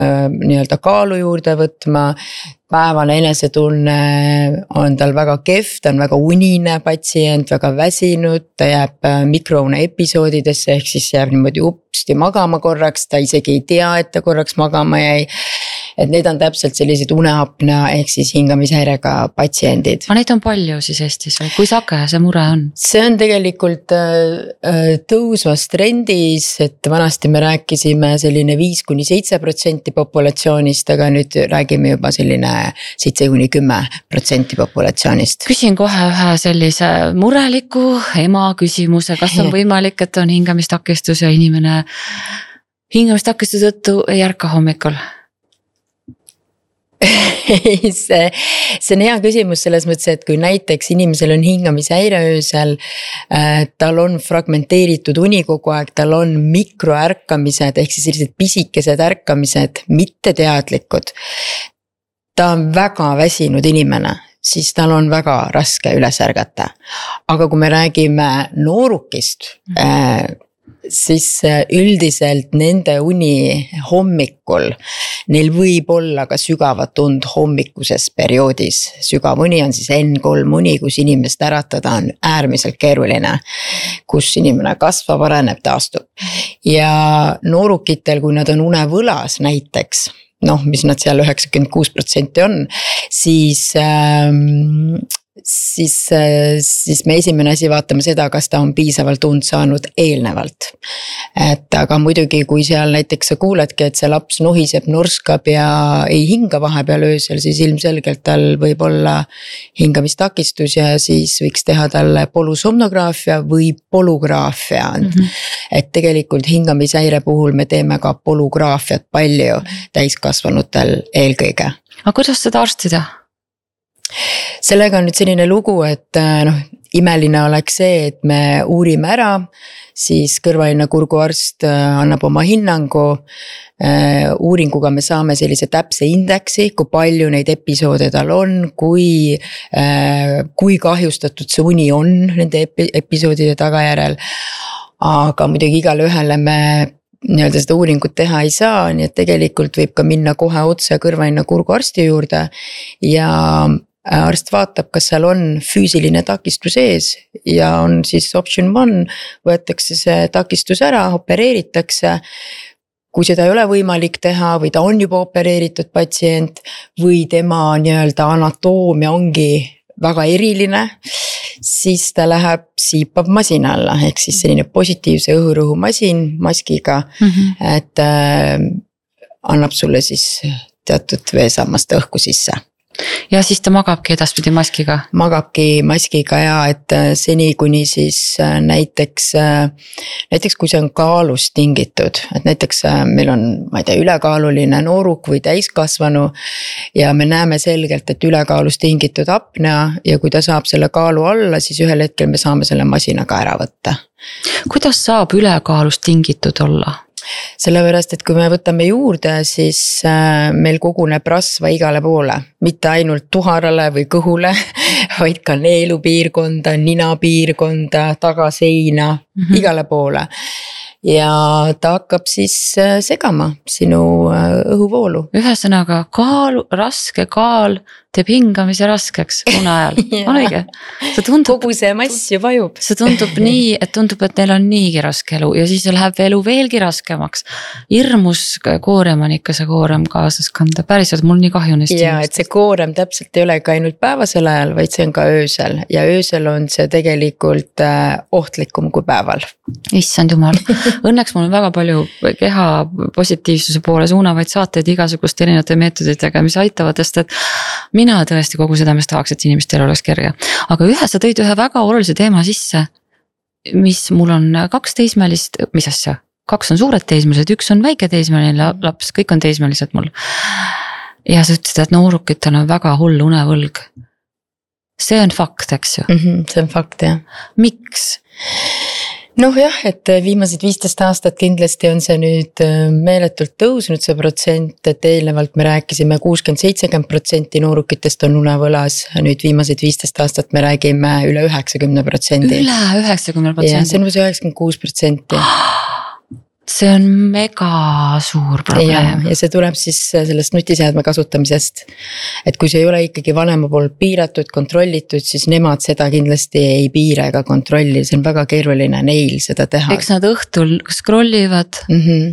nii-öelda kaalu juurde võtma. Päevane enesetunne on tal väga kehv, ta on väga unine patsient, väga väsinud, ta jääb mikroune episoodidesse, ehk siis jääb niimoodi upsti magama korraks, ta isegi ei tea, et ta korraks magama jäi. Et need on täpselt sellised uneapnea ehk siis hingamishäirega patsiendid. Aga neid on palju siis Eestis või kui sage see mure on? See on tegelikult tõusvas trendis, et vanasti me rääkisime selline 5-7% populatsioonist, aga nüüd räägime juba selline 7-10% populatsioonist. Küsin kohe ühe sellise mureliku ema küsimuse, kas on võimalik, et on hingamistakistus ja inimene hingamistakistuse tõttu ei ärka hommikul? See on hea küsimus selles mõttes, et kui näiteks inimesel on hingamishäire öösel, tal on fragmenteeritud uni kogu aeg, tal on mikroärkamised ehk siis sellised pisikesed ärkamised, mitte teadlikud. Ta on väga väsinud inimene, siis tal on väga raske üles ärgata. Aga kui me räägime noorukist, siis üldiselt nende uni hommikul, neil võib olla ka sügavat und hommikuses perioodis. Sügav uni on siis N3 uni, kus inimest äratada on äärmiselt keeruline, kus inimene kasvab, areneb, taastub. Ja noorukitel, kui nad on unevõlas näiteks, mis nad seal 96% on, siis me esimene asi vaatame seda, kas ta on piisavalt und saanud eelnevalt. Et aga muidugi, kui seal näiteks sa kuuledki, et see laps nohiseb, norskab ja ei hinga vahepeal öösel, siis ilmselgelt tal võib olla hingamistakistus ja siis võiks teha talle polusomnograafia või polugraafia. Et tegelikult hingamishäire puhul me teeme ka polugraafiat palju täiskasvanutel eelkõige. Aga kuidas seda arstida? Sellega on nüüd selline lugu, et imeline oleks see, et me uurime ära, siis kõrva-nina-kurguarst annab oma hinnangu. Uuringuga me saame sellise täpse indeksi, kui palju neid episoode tal on, kui kahjustatud see uni on nende episoodide tagajärel. Aga muidugi igale ühele me nii-öelda seda uuringut teha ei saa, nii et tegelikult võib ka minna kohe otse kõrva-nina-kurguarsti juurde ja arst vaatab, kas seal on füüsiline takistus ees ja on siis option 1, võetakse see takistus ära, opereeritakse. Kui seda ei ole võimalik teha või ta on juba opereeritud patsient või tema nii-öelda anatoomia ongi väga eriline, siis ta läheb siipab masina alla, ehk siis selline positiivse õhurõhumasin maskiga, et annab sulle siis teatud veesammaste õhku sisse. Ja siis ta magabki edaspidi maskiga? Magabki maskiga ja et seni kuni siis näiteks kui see on kaalust tingitud, et näiteks meil on, ma ei tea, ülekaaluline nooruk või täiskasvanu ja me näeme selgelt, et ülekaalust tingitud apnea ja kui ta saab selle kaalu alla, siis ühel hetkel me saame selle masinaga ära võtta. Kuidas saab ülekaalust tingitud olla? Sellepärast, et kui me võtame juurde, siis meil koguneb rasva igale poole, mitte ainult tuharale või kõhule, vaid ka neelupiirkonda, ninapiirkonda, tagaseina, igale poole. Ja ta hakkab siis segama sinu õhuvoolu. Ühesõnaga raske kaal teeb hingamise raskeks une ajal. On õige? Kogu see mass ju vajub. See tundub nii, et neil on niigi raske elu ja siis läheb elu veelgi raskemaks. Hirmus koorem on ikka see koorem kaasas kanda. Päriselt mul nii kahju neist. Ja, et see koorem täpselt ei ole ka ainult päevasel ajal, vaid see on ka öösel. Ja öösel on see tegelikult ohtlikum kui päeval. Issand jumal. Õnneks mul on väga palju keha positiivsuse poole suunavaid saateid igasugust erinevate meetoditega, mis aitavad, et mina tõesti kogu südames tahaks, et inimestel oleks kerge. Aga sa tõid ühe väga olulise teema sisse, mis mul on 2 teismelist, mis asja? 2 on suured teismelised, 1 on väike teismeline laps, kõik on teismelised mul. Ja sa ütlesid, et noorukitel on väga hull unevõlg. See on fakt, eks ju? See on fakt, jah. Miks? Jah, et viimased 15 aastat kindlasti on see nüüd meeletult tõusnud see protsent, et eelnevalt me rääkisime 60-70% noorukitest on unevõlas, nüüd viimased 15 aastat me räägime üle 90%. Üle 90%? Ja see on 96%. see on mega suur probleem. Ja see tuleb siis sellest nutiseadme kasutamisest. Et kui see ei ole ikkagi vanema poolt piiratud, kontrollitud, siis nemad seda kindlasti ei piira ega kontrolli, see on väga keeruline neil seda teha. Eks nad õhtul scrollivad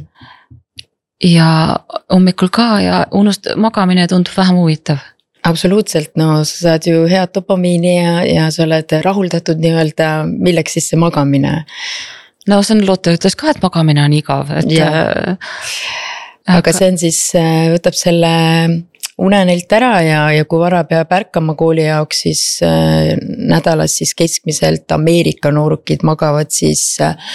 ja hommikul ka ja magamine tundub vähem huvitav. Absoluutselt, no sa saad ju head dopamiini ja sa oled rahuldatud nii-öelda, milleks siis see magamine. No see on Lotte ütles ka, et magamine on igav. Aga see on siis, võtab selle une neilt ära ja kui vara peab ärkama kooli jaoks, siis nädalas siis keskmiselt Ameerika noorukid magavad siis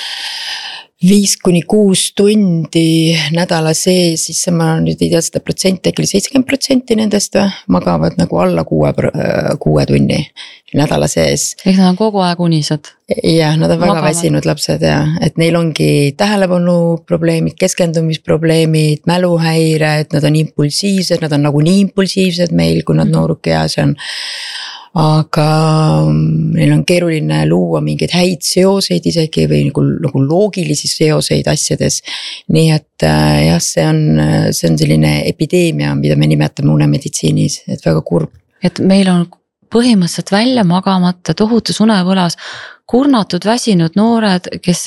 5-6 tundi nädala sees, siis ma nüüd ei tea seda protsenti, äkki 70% nendest magavad nagu alla 6 tunni nädala sees. Ehk nad on kogu aeg unised. Jah, nad on väga väsinud lapsed ja et neil ongi tähelepanu probleemid, keskendumisprobleemid, mäluhäired, nad on impulsiivsed, nad on nagu nii impulsiivsed meil, kui nad noorukeas on. Aga neil on keeruline luua mingeid häid seoseid isegi või nagu loogilisi seoseid asjades. Nii et jah, see on selline epideemia, mida me nimetame unemeditsiinis, et väga kurb. Et meil on põhimõtteliselt välja magamata tohutus unevõlas kurnatud, väsinud noored,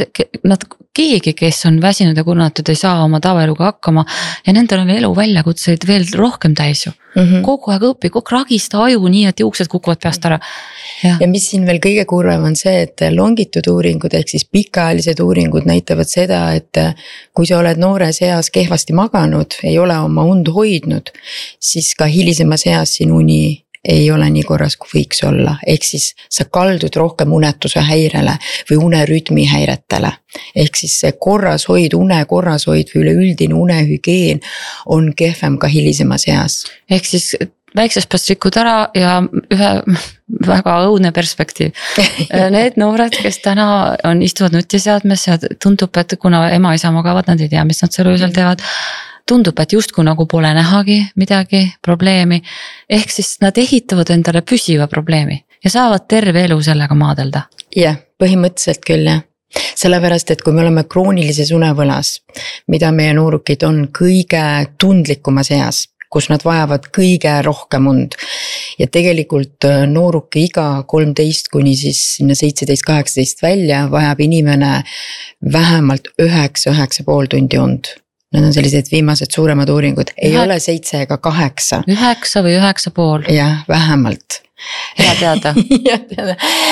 kes on väsinud ja kurnatud, ei saa oma tavaeluga hakkama ja nendel on elu väljakutseid veel rohkem täis ju. Kogu aeg õpi, kogu ragista aju nii, et juuksed kukuvad peast ära. Ja mis siin veel kõige kurvem on see, et longitude uuringud ehk siis pikaajalised uuringud näitavad seda, et kui sa oled noores eas kehvasti maganud, ei ole oma und hoidnud, siis ka hilisemas eas siin uni ei ole nii korras, kui võiks olla. Ehk siis sa kaldud rohkem unetuse häirele või unerütmi häiretele. Ehk siis see korrashoid, une korrashoid või üleüldine unehügeen on kehvem ka hilisemas eas. Ehk siis väiksest peast rikud ära ja ühe väga õudne perspektiiv. Need noored, kes täna istuvad nutiseadmes ja tundub, et kuna ema-isa magavad, nad ei tea, mis nad selle öösel teevad. Tundub, et justkui nagu pole nähagi midagi probleemi, ehk siis nad ehitavad endale püsiva probleemi ja saavad terve elu sellega maadelda. Jah, põhimõtteliselt küll jah. Sellepärast, et kui me oleme kroonilises unevõlas, mida meie noorukid on kõige tundlikumas eas, kus nad vajavad kõige rohkem und. Ja tegelikult nooruki iga 13 kuni siis sinna 17-18 välja vajab inimene vähemalt 9-9,5 tundi und. Need on sellised viimased suuremad uuringud, ei ole 7 ega 8. 9 või 9,5. Jah, vähemalt. Hea teada. Hea teada.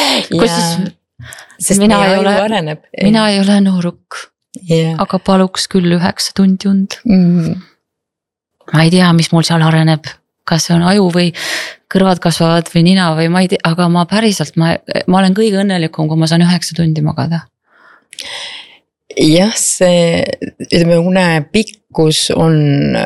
Sest mina ei ole nooruk, aga paluks küll 9 tundi und. Ma ei tea, mis mul seal areneb, kas see on aju või kõrvad kasvavad või nina või ma ei tea, aga ma päriselt, ma olen kõige õnnelikum, kui ma saan 9 tundi magada. Jah, see une pikkus on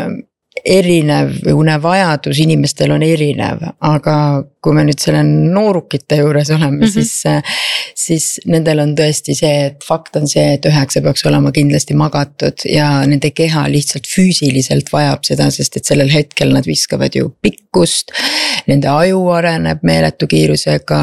erinev või unevajadus inimestel on erinev, aga kui me nüüd selle noorukite juures oleme, siis nendel on tõesti see, et fakt on see, et 9 peaks olema kindlasti magatud ja nende keha lihtsalt füüsiliselt vajab seda, sest et sellel hetkel nad viskavad ju pikkust, nende aju areneb meeletu kiirusega,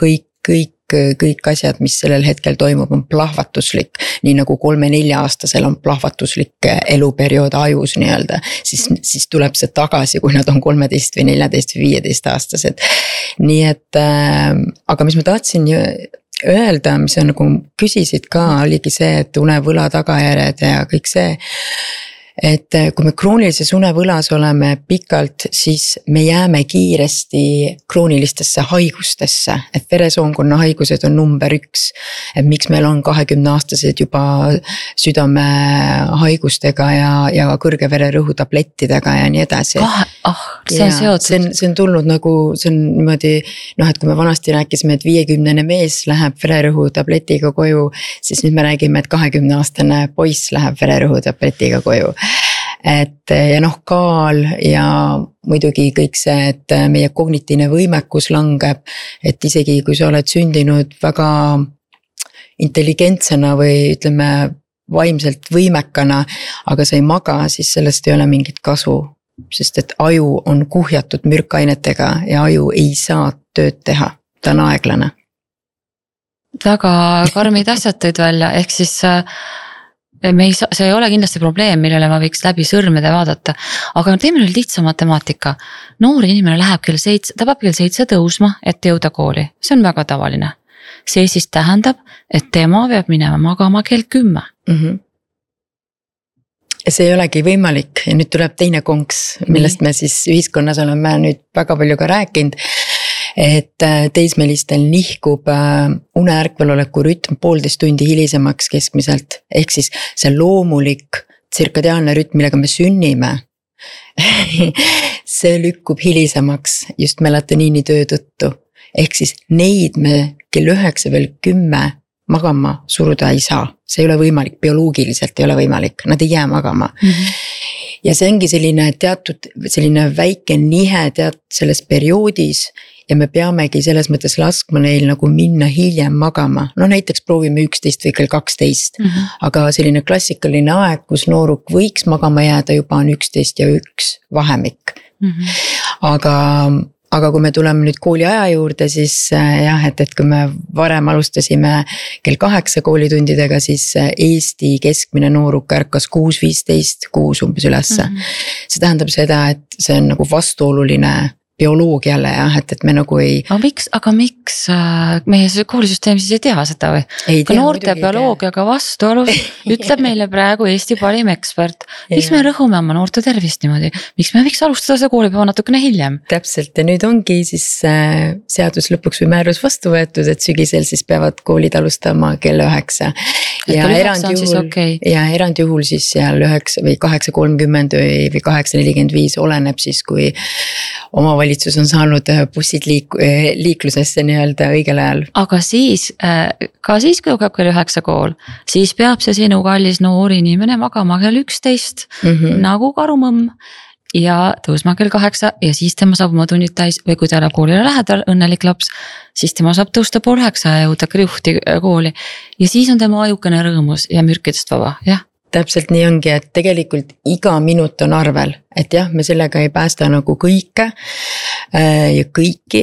kõik asjad, mis sellel hetkel toimub, on plahvatuslik, nii nagu 3-4 aastasel on plahvatuslik eluperiood ajus nii-öelda, siis tuleb see tagasi, kui nad on 13 või 14 või 15 aastased. Nii et, aga mis ma tahtsin öelda, mis on nagu küsisid ka, oligi see, et unevõla tagajärjed ja kõik see, et kui me kroonilises unevõlas oleme pikalt, siis me jääme kiiresti kroonilistesse haigustesse, et veresoonkonna haigused on number 1, et miks meil on 20-aastased juba südame haigustega ja kõrge vererõhu tablettidega ja nii edasi. See on seotud. See on tulnud nagu, see on niimoodi, et kui me vanasti rääkisime, et 50-ne mees läheb vererõhu tabletiga koju, siis nüüd me räägime, et 20-aastane poiss läheb vererõhu tabletiga koju. Et ja kaal ja muidugi kõik see, et meie kognitiivne võimekus langeb, et isegi kui sa oled sündinud väga intelligentsena või ütleme vaimselt võimekana, aga sa ei maga, siis sellest ei ole mingit kasu, sest et aju on kuhjatud mürkainetega ja aju ei saa tööd teha, ta on aeglane. Väga karmid asjad tõid välja, ehk siis see ei ole kindlasti probleem, millele ma võiks läbi sõrmede vaadata. Aga teeme nüüd lihtsa matemaatika. Noor inimene läheb kell 7, ta peab kell 7 tõusma, et jõuda kooli. See on väga tavaline. See siis tähendab, et tema peab minema magama kell 10. See ei olegi võimalik ja nüüd tuleb teine konks, millest me siis ühiskonnas oleme nüüd väga palju ka rääkinud. Et teismelistel nihkub uneärkveloleku rütm 1,5 tundi hilisemaks keskmiselt. Ehk siis see loomulik tsirkadiaalne rütm, millega me sünnime, see lükkub hilisemaks just melatoniini töö tõttu. Ehk siis neid me kell 9 veel 10 magama suruda ei saa. See ei ole võimalik, bioloogiliselt ei ole võimalik, nad ei jää magama. Ja see ongi selline väike nihe selles perioodis ja me peamegi selles mõttes laskma neil nagu minna hiljem magama. No näiteks proovime 11 või kell 12, aga selline klassikaline aeg, kus nooruk võiks magama jääda juba on 11 ja 1 vahemik. Aga kui me tuleme nüüd kooli aja juurde, siis jah, et kui me varem alustasime kell 8 koolitundidega, siis Eesti keskmine nooruk ärkas 6:15, 6 umbes ülesse. See tähendab seda, et see on nagu vastuoluline bioloogiale jah, et me nagu ei. Aga miks meie koolisüsteem siis ei tea seda või? Kui noorte bioloogiaga vastuolus ütleb meile praegu Eesti parim ekspert. Miks me rõhume oma noorte tervist niimoodi? Miks me võiks alustada see koolipäeva natukene hiljem? Täpselt ja nüüd ongi siis seadus lõpuks või määrus vastu võetud, et sügisel siis peavad koolid alustama kell 9. Ja erandjuhul siis seal 9 või 8:30 või 8:45 oleneb siis, kui omavalitsus on saanud bussid liiklusesse nii-öelda õigel ajal. Aga siis, ka siis, kui jõuab kell 9 kool, siis peab see sinu kallis noor inimene magama kell 11 nagu karumõmm ja tõusma kell 8 ja siis tema saab oma tunnid täis või kui ta elab koolile lähedal, õnnelik laps, siis tema saab tõusta 8:30 ja jõuda kriuhti kooli ja siis on tema ajukene rõõmus ja mürkidest vaba, jah. Täpselt nii ongi, et tegelikult iga minut on arvel, et jah, me sellega ei päästa nagu kõike ja kõiki,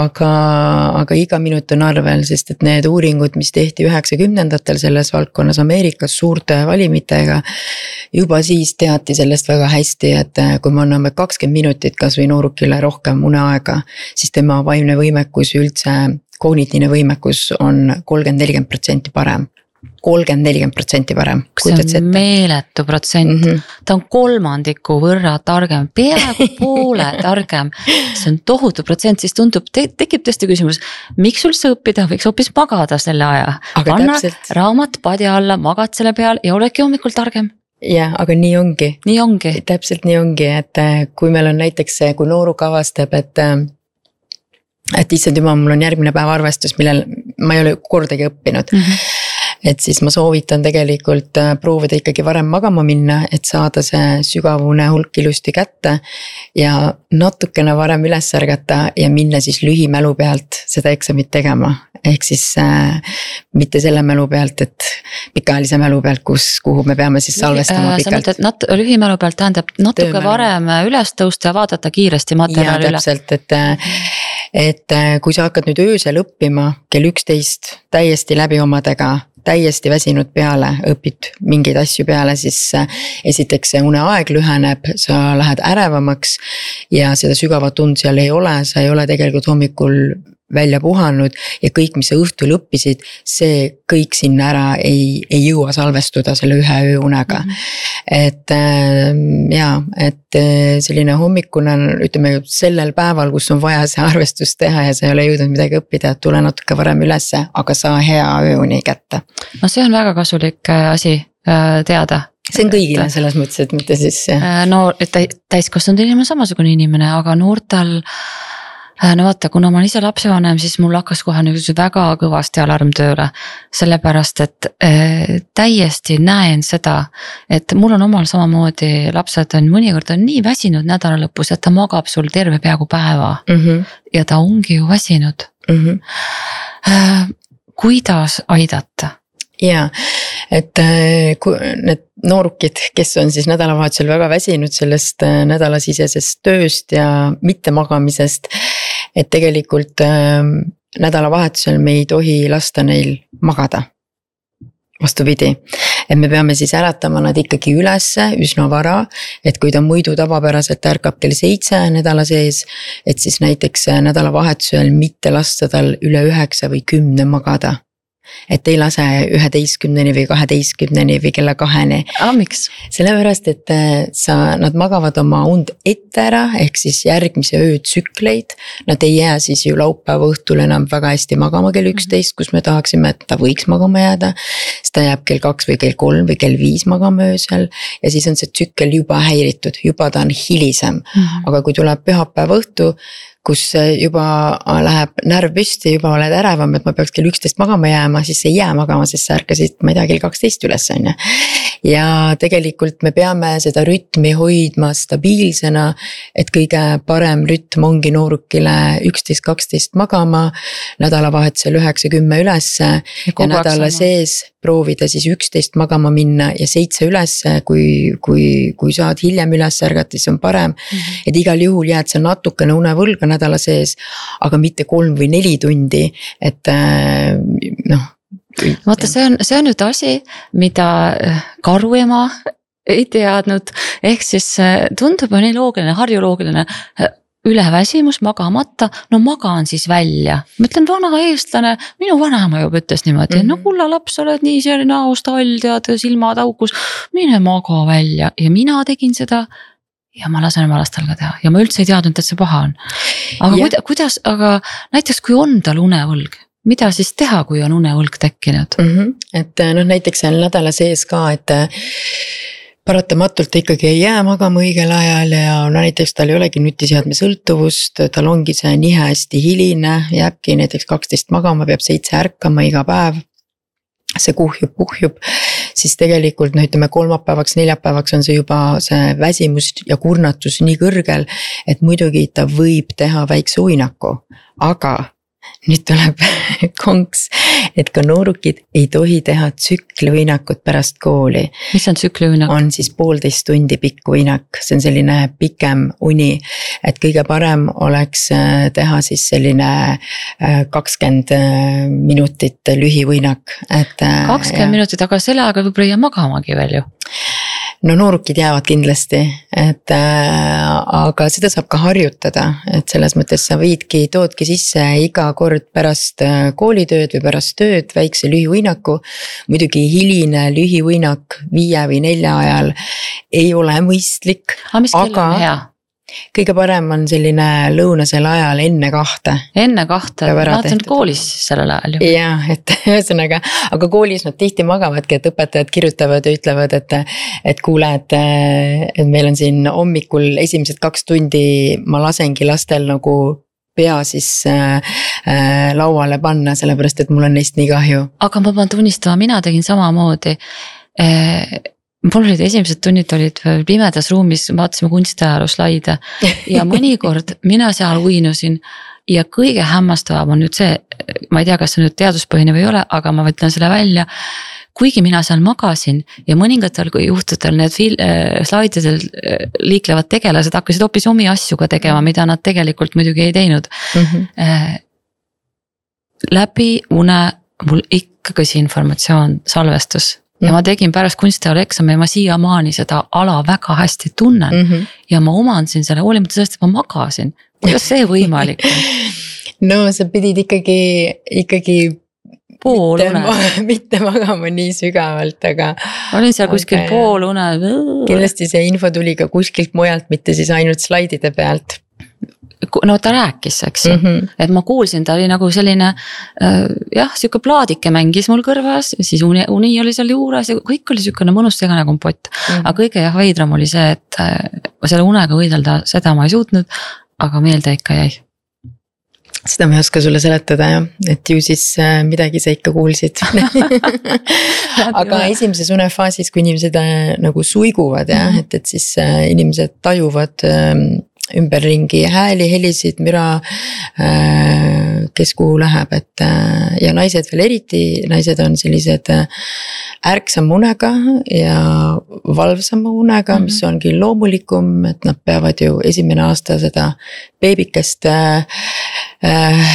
aga iga minut on arvel, sest et need uuringud, mis tehti 90ndatel selles valdkonnas Ameerikas suurte valimitega, juba siis teati sellest väga hästi, et kui me anname 20 minutit kas või noorukile rohkem uneaega, siis tema vaimne võimekus üldse, kognitiivne võimekus on 30-40% parem. 30-40% parem. See on meeletu protsent. Ta on 3 võrra targem, peaaegu poole targem. See on tohutu protsent, siis tundub, tekib tõesti küsimus, miks sul see õppida, võiks hoopis magada selle aja. Anna raamat padja alla, magad selle peal ja oledki hommikul targem. Jah, aga nii ongi. Nii ongi. Täpselt nii ongi, et kui meil on näiteks see, kui nooruk avastab, et issand jumal, mul on järgmine päev arvestus, millel ma ei ole kordagi õppinud. Et siis ma soovitan tegelikult proovida ikkagi varem magama minna, et saada see sügavune hulk ilusti kätte ja natukene varem üles ärgata ja minna siis lühimälu pealt seda eksamit tegema. Ehk siis mitte selle mälu pealt, et pikaajalise mälu pealt, kuhu me peame siis salvestama pikalt. Sa mõtled, lühimälu pealt tähendab natuke varem üles tõusta ja vaadata kiiresti materjali üle. Ja täpselt, et kui sa hakkad nüüd öösel õppima kell 11 täiesti läbi omadega, täiesti väsinud peale, õpid mingeid asju peale, siis esiteks see uneaeg lüheneb, sa lähed ärevamaks ja seda sügavat und seal ei ole, sa ei ole tegelikult hommikul välja puhanud ja kõik, mis sa õhtul õppisid, see kõik sinna ära ei jõua salvestuda selle ühe ööunega. Et selline hommikune, ütleme sellel päeval, kus on vaja see arvestus teha ja sa ei ole jõudnud midagi õppida, et tule natuke varem ülesse, aga saa hea ööuni kätte. No see on väga kasulik asi teada. See on kõigile selles mõttes, et mitte siis. No täiskasvanud inimene on samasugune inimene, aga noortel no vaata, kuna ma olen ise lapsevanem, siis mul hakkas kohe väga kõvasti alarm tööle, sellepärast, et täiesti näen seda, et mul on omal samamoodi lapsed on mõnikord on nii väsinud nädala lõpus, et ta magab sul terve peaaegu päeva ja ta ongi ju väsinud. Kuidas aidata? Ja, et need noorukid, kes on siis nädalavahetusel väga väsinud sellest nädalasisesest tööst ja mitte magamisest, et tegelikult nädalavahetusel me ei tohi lasta neil magada. Vastupidi, et me peame siis äratama nad ikkagi ülesse üsna vara. Et kui ta muidu tavapäraselt ärkab kell 7 nädala sees, et siis näiteks nädalavahetusel mitte lasta tal üle 9 või 10 magada. Et ei lase 11 või 12 või kella 2. Miks? Sellepärast, et nad magavad oma und ette ära, ehk siis järgmise öö tsükleid. Nad ei jää siis ju laupäeva õhtul enam väga hästi magama kell 11, kus me tahaksime, et ta võiks magama jääda. Siis ta jääb kell 2 või kell 3 või kell 5 magama öösel ja siis on see tsükkel juba häiritud, juba ta on hilisem. Aga kui tuleb pühapäeva õhtu, kus juba läheb närv püsti, juba oled ärevam, et ma peaks kell 11 magama jääma, siis ei jää magama, sest sa ärkasid, ma ei tea, kell 12 üles on ju. Ja tegelikult me peame seda rütmi hoidma stabiilsena, et kõige parem rütm ongi noorukile 11-12 magama, nädalavahetusel 9-10 ülesse ja nädala sees proovida siis 11 magama minna ja 7 ülesse, kui saad hiljem üles ärgata, siis on parem. Et igal juhul jääd sa natukene unevõlga nädala sees, aga mitte 3 või 4 tundi, et noh. Vaata, see on nüüd asi, mida karuema ei teadnud, ehk siis tundub ju nii loogiline, harjuloogiline, üleväsimus magamata, no magaan siis välja. Ma ütlen, vana eestlane, minu vanaema juba ütles niimoodi, no kulla laps, oled nii selline näostall, tead, silmad aukus, mine maga välja ja mina tegin seda. Ja ma lasen oma lastel ka teha ja ma üldse ei teadnud, et see paha on. Aga kuidas, aga näiteks kui on tal unevõlg, mida siis teha, kui on unevõlg tekkinud? Et noh, näiteks seal nädala sees ka, et paratamatult ikkagi ei jää magama õigel ajal ja no näiteks tal ei olegi nutiseadme sõltuvust, tal ongi see nii hästi hiline, jääbki näiteks 12 magama, peab 7 ärkama iga päev. See puhjub, siis tegelikult no ütleme kolmapäevaks, neljapäevaks on see juba see väsimus ja kurnatus nii kõrgel, et muidugi ta võib teha väikse uinaku, aga nüüd tuleb konks, et ka noorukid ei tohi teha tsükliuinakut pärast kooli. Mis on tsükliuinak? On siis 1,5 tundi pikk uinak, see on selline pikem uni, et kõige parem oleks teha siis selline 20 minutit lühiuinak. 20 minutit, aga selle aega võib-olla ei jää magamagi veel ju. No noorukid jäävad kindlasti, et aga seda saab ka harjutada, et selles mõttes sa toodki sisse iga kord pärast koolitööd või pärast tööd väikse lühiuinaku. Muidugi hiline lühiuinak 5 või 4 ajal ei ole mõistlik. Mis kell on hea? Kõige parem on selline lõunasel ajal enne 2. Enne 2, nad on koolis sellel ajal ju. Jah, et ühesõnaga, aga koolis nad tihti magavadki, et õpetajad kirjutavad ja ütlevad, et kuule, et meil on siin hommikul esimesed 2 tundi, ma lasengi lastel nagu pea siis lauale panna, sellepärast, et mul on neist nii kahju. Aga ma pean tunnistama, mina tegin samamoodi. Mul olid esimesed tunnid olid pimedas ruumis, vaatasime kunstiajaloo slaide ja mõnikord mina seal uinusin ja kõige hämmastavam on nüüd see, ma ei tea, kas see nüüd teaduspõhine või ei ole, aga ma võtlen selle välja. Kuigi mina seal magasin ja mõningatel juhtudel need slaididel liiklevad tegelased hakkasid hoopis omi asju ka tegema, mida nad tegelikult muidugi ei teinud. Läbi une mul ikka see informatsioon salvestus. Ja ma tegin pärast kunstiajaloo eksami ja ma siiamaani seda ala väga hästi tunnen ja ma omandasin selle hoolimata sellest, et ma magasin. Kuidas see võimalik on? No sa pidid ikkagi mitte magama nii sügavalt, aga olin seal kuskil poolune. Kindlasti see info tuli ka kuskilt mujalt, mitte siis ainult slaidide pealt. No ta rääkis, eks ju, et ma kuulsin, ta oli nagu selline siuke plaadike mängis mul kõrvas, siis uni oli seal juures ja kõik oli siukene mõnus segane kompott. Aga kõige veidram oli see, et selle unega võidelda, seda ma ei suutnud, aga meelde ikka jäi. Seda ma ei oska sulle seletada jah, et ju siis midagi sa ikka kuulsid. Aga esimeses unefaasis, kui inimesed nagu suiguvad jah, et siis inimesed tajuvad ümberringi hääli, helisid, müra, kes kuhu läheb, et ja naised veel eriti, naised on sellised ärksama unega ja valvsama unega, mis ongi loomulikum, et nad peavad ju esimene aasta seda beebikest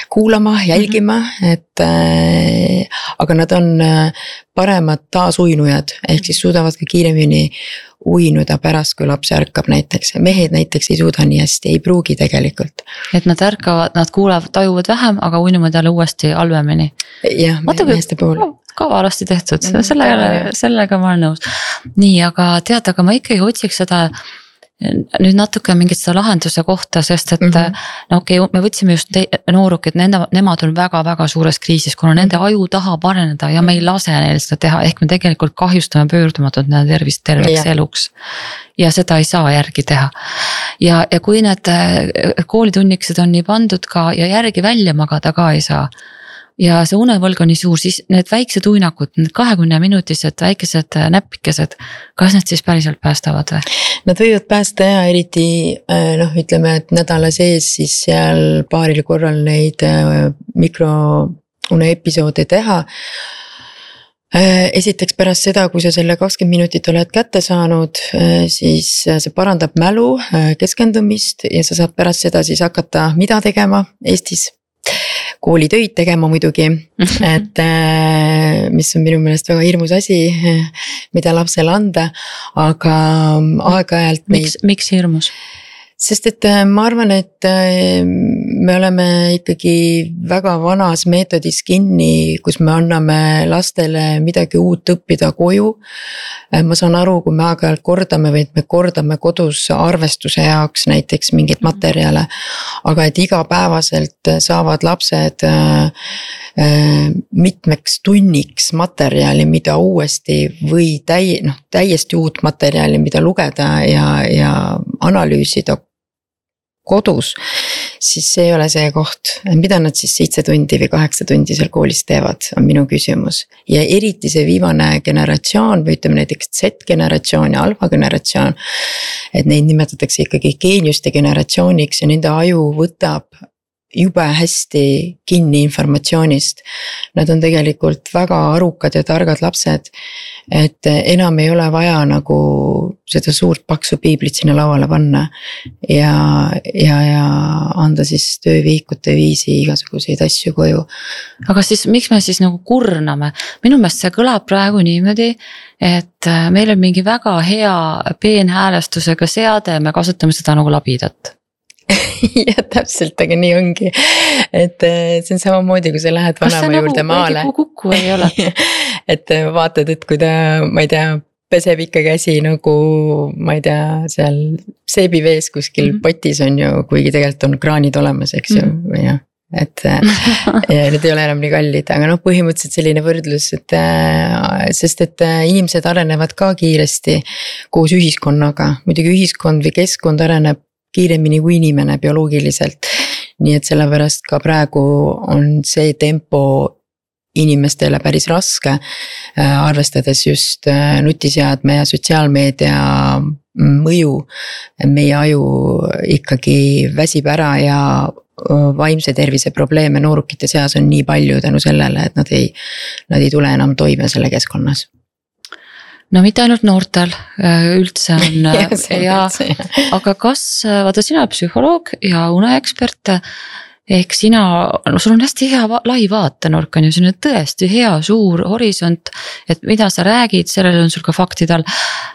kuulama, jälgima, et aga nad on paremad taasuinujad, ehk siis suudavad ka kiiremini uinuda pärast, kui laps ärkab näiteks. Mehed näiteks ei suuda nii hästi, ei pruugi tegelikult. Et nad ärkavad, nad kuulevad, tajuvad vähem, aga uinuvad jälle uuesti halvemini. Jah, meeste puhul. Ka valasti tehtud, sellega ma olen nõus. Nii, aga tead, aga ma ikkagi otsiks seda nüüd natuke mingit seda lahenduse kohta, sest et no okei, me võtsime just noorukid, nemad on väga-väga suures kriisis, kuna nende aju tahab areneda ja me ei lase neil seda teha, ehk me tegelikult kahjustame pöördumatult nende tervist terveks eluks. Ja seda ei saa järgi teha. Ja kui need koolitunnikesed on nii pandud ka ja järgi välja magada ka ei saa. Ja see unevõlg on nii suur, siis need väiksed uinakud, need 20-minutised väikesed näppikesed, kas need siis päriselt päästavad või? Nad võivad päästa ja eriti ütleme, et nädala sees siis seal paaril korral neid mikroune episoode teha. Esiteks pärast seda, kui sa selle 20 minutit oled kätte saanud, siis see parandab mälu, keskendumist ja sa saad pärast seda siis hakata mida tegema Eestis. Koolitöid tegema muidugi, et mis on minu meelest väga hirmus asi, mida lapsele anda, aga aeg-ajalt Miks hirmus? Sest et ma arvan, et me oleme ikkagi väga vanas meetodis kinni, kus me anname lastele midagi uut õppida koju. Ma saan aru, kui me aeg-ajalt kordame või et me kordame kodus arvestuse jaoks näiteks mingit materjale, aga et igapäevaselt saavad lapsed mitmeks tunniks materjali, mida uuesti või täiesti uut materjali, mida lugeda ja analüüsida kodus, siis see ei ole see koht, mida nad siis 7 tundi või 8 tundi seal koolis teevad, on minu küsimus. Ja eriti see viimane generatsioon või ütleme näiteks Z-generatsioon ja alfa generatsioon, et neid nimetatakse ikkagi geeniuste generatsiooniks ja nende aju võtab jube hästi kinni informatsioonist. Nad on tegelikult väga arukad ja targad lapsed, et enam ei ole vaja nagu seda suurt paksu piiblit sinna lauale panna ja anda siis töövihikute viisi igasuguseid asju koju. Aga siis miks me siis nagu kurname? Minu meelest see kõlab praegu niimoodi, et meil on mingi väga hea peenhäälestusega seade ja me kasutame seda nagu labidat. Ja täpselt, aga nii ongi, et see on samamoodi, kui sa lähed vanema juurde maale. Kas see nagu kukku ei ole? Et vaatad, et kui ta, ma ei tea, peseb ikka käsi nagu, ma ei tea, seal seebivees kuskil potis on ju, kuigi tegelikult on kraanid olemas, eks ju, või jah. Et ja need ei ole enam nii kallid, aga põhimõtteliselt selline võrdlus, et sest et inimesed arenevad ka kiiresti koos ühiskonnaga, muidugi ühiskond või keskkond areneb kiiremini kui inimene bioloogiliselt. Nii et sellepärast ka praegu on see tempo inimestele päris raske, arvestades just nutiseadme ja sotsiaalmeedia mõju. Meie aju ikkagi väsib ära ja vaimse tervise probleeme noorukite seas on nii palju tänu sellele, et nad ei tule enam toime selle keskkonnas. No mitte ainult noortel üldse on aga kas, vaata sina psühholoog ja uneekspert, ehk sina, sul on hästi hea lai vaatenurk on ju, siin on tõesti hea suur horisont, et mida sa räägid, sellele on sul ka faktid all.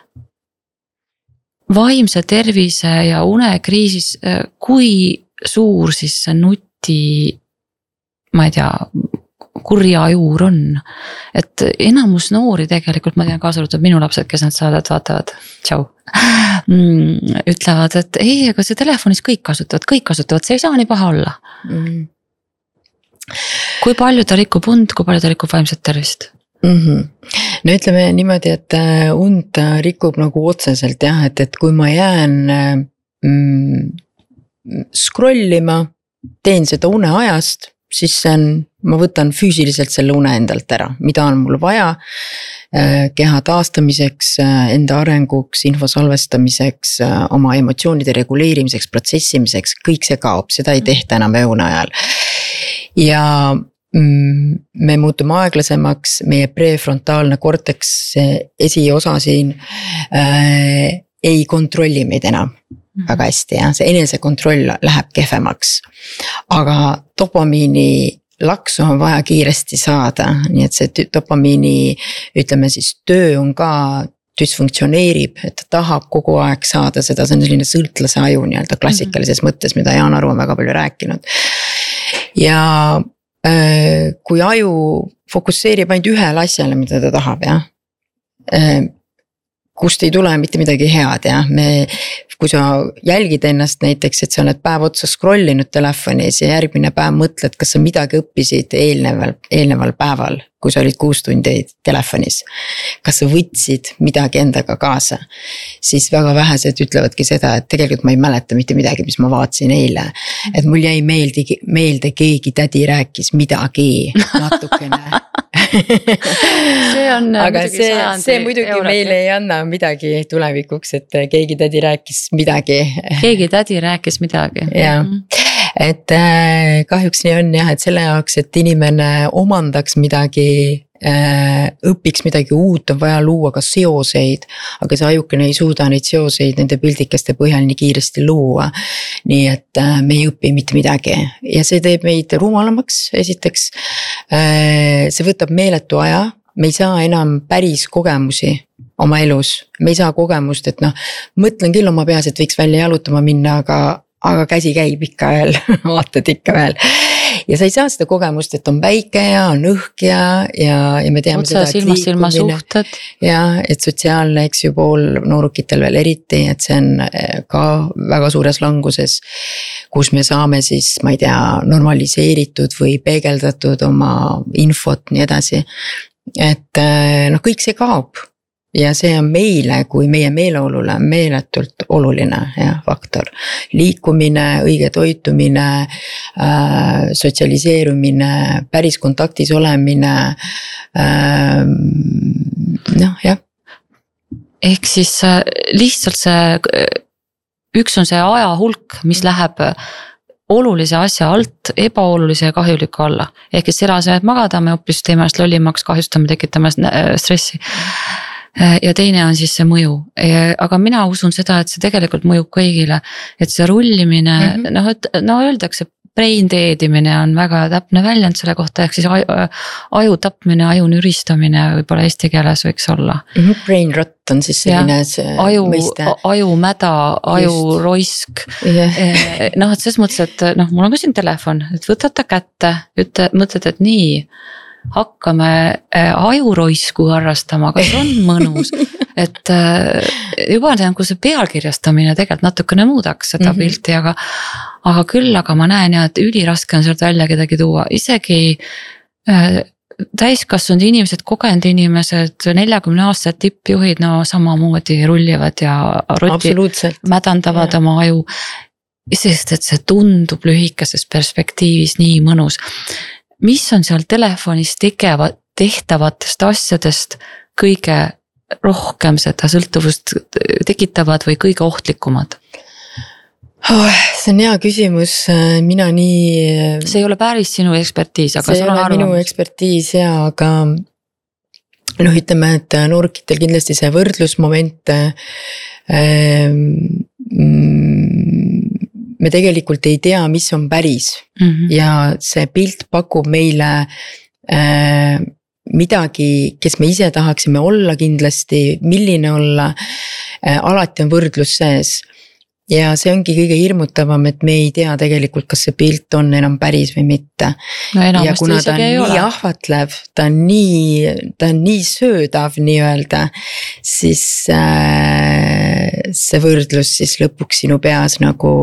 Vaimse tervise ja unekriisis, kui suur siis see nuti, ma ei tea, kurja juur on, et enamus noori tegelikult, ma tean kaasa arvatud minu lapsed, kes nad saadet vaatavad, tšau, ütlevad, et ei, aga see telefonis kõik kasutavad, see ei saa nii paha olla. Kui palju ta rikub und, kui palju ta rikub vaimset tervist? No ütleme niimoodi, et und rikub nagu otseselt jah, et kui ma jään scrollima, teen seda uneajast, siis ma võtan füüsiliselt selle une endalt ära, mida on mul vaja keha taastamiseks, enda arenguks, info salvestamiseks, oma emotsioonide reguleerimiseks, protsessimiseks, kõik see kaob, seda ei tehta enam une ajal. Ja me muutume aeglasemaks, meie prefrontaalne korteks esiosa siin ei kontrolli meid enam. väga hästi ja see enesekontroll läheb kehvemaks. aga dopamiini laksu on vaja kiiresti saada, nii et see dopamiini ütleme siis töö on ka düsfunktsioneerib, et ta tahab kogu aeg saada seda, see on selline sõltlase aju nii-öelda klassikalises mõttes, mida Jaan Aru on väga palju rääkinud. Ja kui aju fokusseerib ainult ühele asjale, mida ta tahab, jah. Kust ei tule mitte midagi head, jah. Kui sa jälgid ennast näiteks, et sa oled päev otsa scrollinud telefonis ja järgmine päev mõtled, kas sa midagi õppisid eelneval päeval, kui sa olid 6 tundi telefonis. Kas sa võtsid midagi endaga kaasa, siis väga vähesed ütlevadki seda, et tegelikult ma ei mäleta mitte midagi, mis ma vaatasin eile. Et mul jäi meelde keegi tädi rääkis midagi natukene. See on aga see muidugi meile ei anna midagi tulevikuks, et keegi tädi rääkis midagi. Keegi tädi rääkis midagi. Jah, et kahjuks nii on jah, et selle jaoks, et inimene omandaks midagi, õpiks midagi uut, on vaja luua ka seoseid, aga see ajukene ei suuda neid seoseid nende pildikaste põhjal nii kiiresti luua. Nii et me ei õpi mitte midagi ja see teeb meid rumalamaks esiteks. See võtab meeletu aja, me ei saa enam päris kogemusi oma elus, me ei saa kogemust, et mõtlen küll oma peas, et võiks välja jalutama minna, aga käsi käib ikka veel, vaatad ikka veel. Ja sa ei saa seda kogemust, et on päike ja on õhk ja me teame otsa seda, et silma suhted. Ja et sotsiaalne, eks ju, pool noorukitel veel eriti, et see on ka väga suures languses, kus me saame siis, ma ei tea, normaliseeritud või peegeldatud oma infot nii edasi. Et kõik see kaob. Ja see on meile, kui meie meeleolule meeletult oluline faktor. Liikumine, õige toitumine, sotsialiseerumine, päris kontaktis olemine, jah. Ehk siis lihtsalt üks on see aja hulk, mis läheb olulise asja alt ebaolulise ja kahjuliku alla. Ehk siis selle asemel, et magada, me hoopis teeme ennast lollimaks, kahjustame, tekitame stressi. Ja teine on siis see mõju, aga mina usun seda, et see tegelikult mõjub kõigile, et see rullimine, öeldakse brain deadimine on väga täpne väljend selle kohta, ehk siis aju tapmine, aju nüristamine võib-olla eesti keeles võiks olla. Brain rot on siis selline mõiste. Aju mäda, aju roisk. Et ses mõttes, et mul on ka siin telefon, et võtad ta kätte, mõtled, et nii, hakkame ajuroisku harrastama, kas on mõnus, et juba kui see pealkirjastamine tegelikult natukene muudaks seda pilti, aga küll, aga ma näen ja, et üliraske on sealt välja kedagi tuua, isegi täiskasvanud inimesed, kogenud inimesed, 40-aastased tippjuhid, samamoodi rullivad ja mädandavad oma aju, sest et see tundub lühikeses perspektiivis nii mõnus. Mis on seal telefonis tehtavatest asjadest kõige rohkem seda sõltuvust tekitavad või kõige ohtlikumad? See on hea küsimus, mina nii... See ei ole päris sinu ekspertiis, aga see ei ole minu ekspertiis ja, aga ütleme, et noorkitel kindlasti see võrdlusmoment me tegelikult ei tea, mis on päris ja see pilt pakub meile midagi, kes me ise tahaksime olla kindlasti, milline olla, alati on võrdlus sees. Ja see ongi kõige hirmutavam, et me ei tea tegelikult, kas see pilt on enam päris või mitte. Ja kuna ta on nii ahvatlev, ta on nii söödav nii-öelda, siis see võrdlus siis lõpuks sinu peas nagu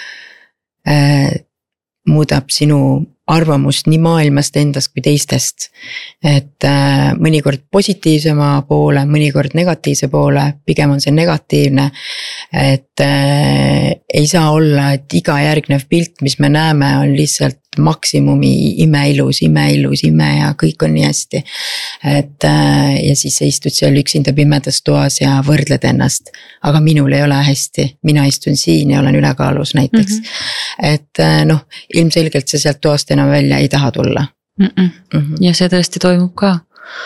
muudab sinu arvamust nii maailmast endast kui teistest. Et mõnikord positiivsema poole, mõnikord negatiivse poole, pigem on see negatiivne. Et ei saa olla, et iga järgnev pilt, mis me näeme, on lihtsalt maksimumi imeilus ime ja kõik on nii hästi. Et ja siis sa istud seal üksinda pimedas toas ja võrdled ennast. Aga minul ei ole hästi, mina istun siin ja olen ülekaalus näiteks. Et ilmselgelt see sealt toast enam välja ei taha tulla. Ja see tõesti toimub ka.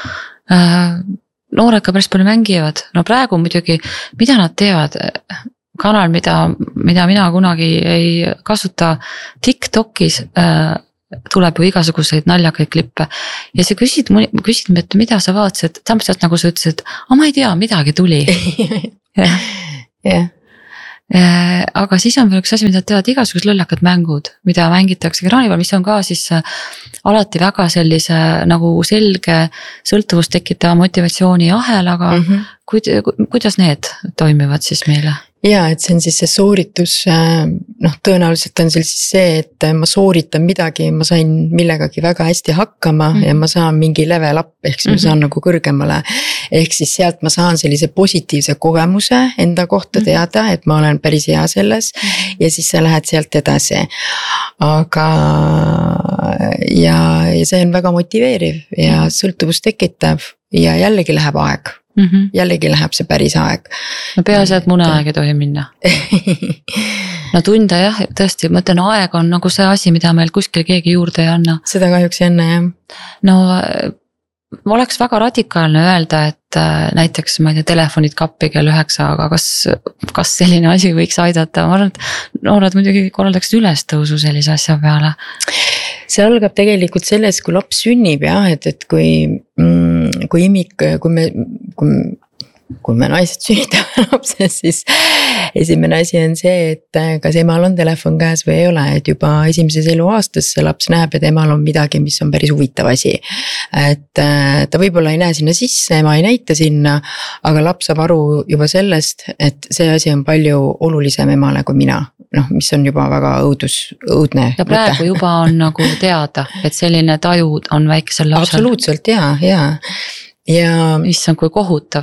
Noored ka päris palju mängivad. Praegu muidugi, mida nad teevad? kanal, mida mina kunagi ei kasuta, TikTokis tuleb ju igasuguseid naljakaid klippe. Ja sa küsid, et mida sa vaatasid, täpselt nagu sa ütlesid, ma ei tea, midagi tuli. Aga siis on veel üks asi, mida teevad igasugused lollakad mängud, mida mängitakse ekraani peal, mis on ka siis alati väga sellise nagu selge sõltuvust tekitava motivatsiooni ahelaga. Kuidas need toimivad siis meile? Ja, et see on siis see sooritus, tõenäoliselt on siis see, et ma sooritan midagi, ma sain millegagi väga hästi hakkama ja ma saan mingi level up, ehk siis ma saan nagu kõrgemale. Ehk siis sealt ma saan sellise positiivse kogemuse enda kohta teada, et ma olen päris hea selles ja siis sa lähed sealt edasi. Aga ja see on väga motiveeriv ja sõltuvust tekitav ja jällegi läheb aeg. Jällegi läheb see päris aeg. No peaasi, et muneaeg ei tohi minna. No tunde jah, tõesti, mõtlen aeg on nagu see asi, mida meil kuskil keegi juurde ei anna. Seda kahjuks ei anna, jah. No oleks väga radikaalne öelda, et näiteks ma ei tea, telefonid kappi kell 9, aga kas selline asi võiks aidata? Ma arvan, et noored muidugi korraldaks ülestõusu sellise asja peale. See algab tegelikult selles, kui laps sünnib jah, et kui me naised sünnitame lapse, siis esimene asi on see, et kas emal on telefon käes või ei ole, et juba esimeses eluaastas see laps näeb, et emal on midagi, mis on päris huvitav asi. Et ta võib-olla ei näe sinna sisse, ema ei näita sinna, aga laps saab aru juba sellest, et see asi on palju olulisem emale kui mina. Mis on juba väga õudne. Ja praegu juba on nagu teada, et selline taju on väikesel lapsel. Absoluutselt, jaa. Issand, kui kohutav.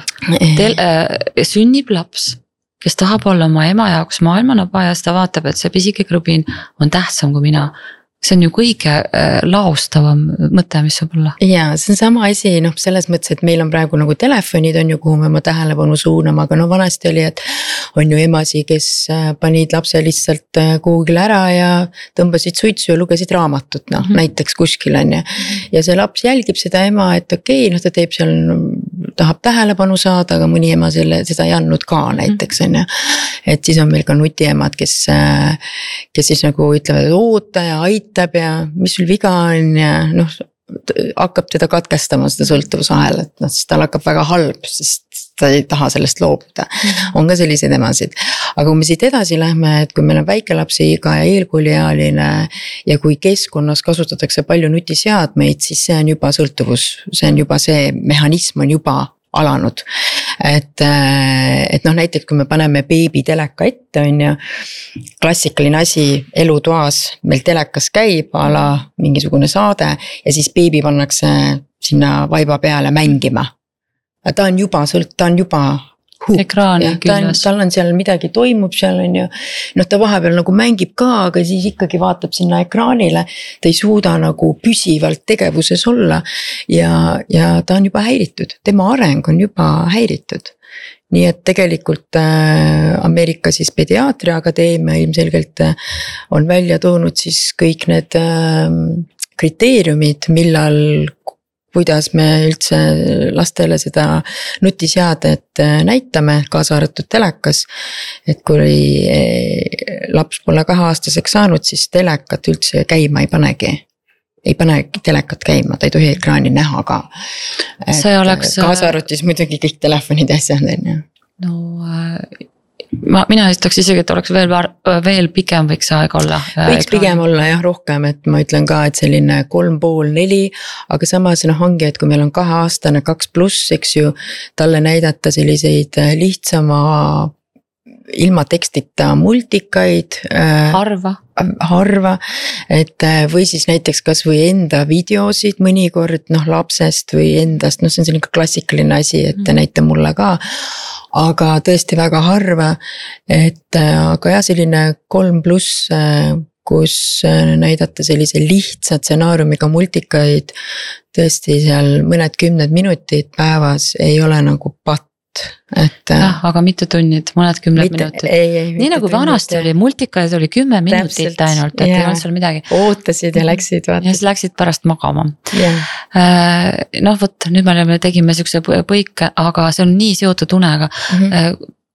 Sünnib laps, kes tahab olla oma ema jaoks maailmanaba ja ta vaatab, et see pisike krõbin on tähtsam kui mina. See on ju kõige laostavam mõte, mis saab olla. Jaa, see on sama asi, selles mõttes, et meil on praegu nagu telefonid on ju, kuhu me oma tähelepanu suunama, aga vanasti oli, et on ju emasi, kes panid lapse lihtsalt kuhugile ära ja tõmbasid suitsu ja lugesid raamatut, näiteks kuskil on ju. Ja see laps jälgib seda ema, et okei, ta teeb seal, tahab tähelepanu saada, aga mõni ema seda ei andnud ka näiteks on ju. Et siis on meil ka nutiemad, kes siis nagu ütlevad, et oota ja aitab ja mis sul viga on ja hakkab teda katkestama seda sõltuvusahelat, siis tal hakkab väga halb, sest ta ei taha sellest loobuda. On ka selliseid emasid. Aga kui me siit edasi lähme, et kui meil on väikelapse iga ja eelkooliealine ja kui keskkonnas kasutatakse palju nutiseadmeid, siis see on juba sõltuvus, see mehhanism on juba alanud. Et näiteks kui me paneme beebi teleka ette on ju, klassikaline asi elutoas, meil telekas käib ala mingisugune saade ja siis beebi pannakse sinna vaiba peale mängima. Ta on juba ekraani küljes. Tal on seal midagi toimub seal on ju, ta vahepeal nagu mängib ka, aga siis ikkagi vaatab sinna ekraanile, ta ei suuda nagu püsivalt tegevuses olla ja ta on juba häiritud, tema areng on juba häiritud. Nii et tegelikult Ameerika siis pediaatria akadeemia ilmselgelt on välja toonud siis kõik need kriteeriumid, millal kuidas me üldse lastele seda nutiseadet näitame, kaasa arvatud telekas. Et kui laps pole 2-aastaseks saanud, siis telekat üldse käima ei panegi. Ei pane telekat käima, ta ei tohi ekraani näha ka. Kaasa arvatud muidugi kõik telefonid ja asjad. Mina ütleks isegi, et oleks veel pikem võiks aeg olla. Võiks pigem olla jah rohkem, et ma ütlen ka, et selline 3,5-4, aga samas ongi, et kui meil on 2-aastane 2+, eks ju, talle näidata selliseid lihtsama ilma tekstita multikaid. Harva, et või siis näiteks kas või enda videosid mõnikord lapsest või endast, see on selline klassikaline asi, et näita mulle ka. Aga tõesti väga harva, aga jah, selline 3+, kus näidata sellise lihtsa stsenaariumiga multikaid tõesti seal mõned 10 minutit päevas ei ole nagu patt. Aga mitu tunnid, mõned 10 minutit. Nii nagu vanasti oli, multikaid oli 10 minutit ainult, et ei olnud seal midagi. Ootasid ja läksid. Ja siis läksid pärast magama. Võt, nüüd me tegime siukse põike, aga see on nii seotud unega.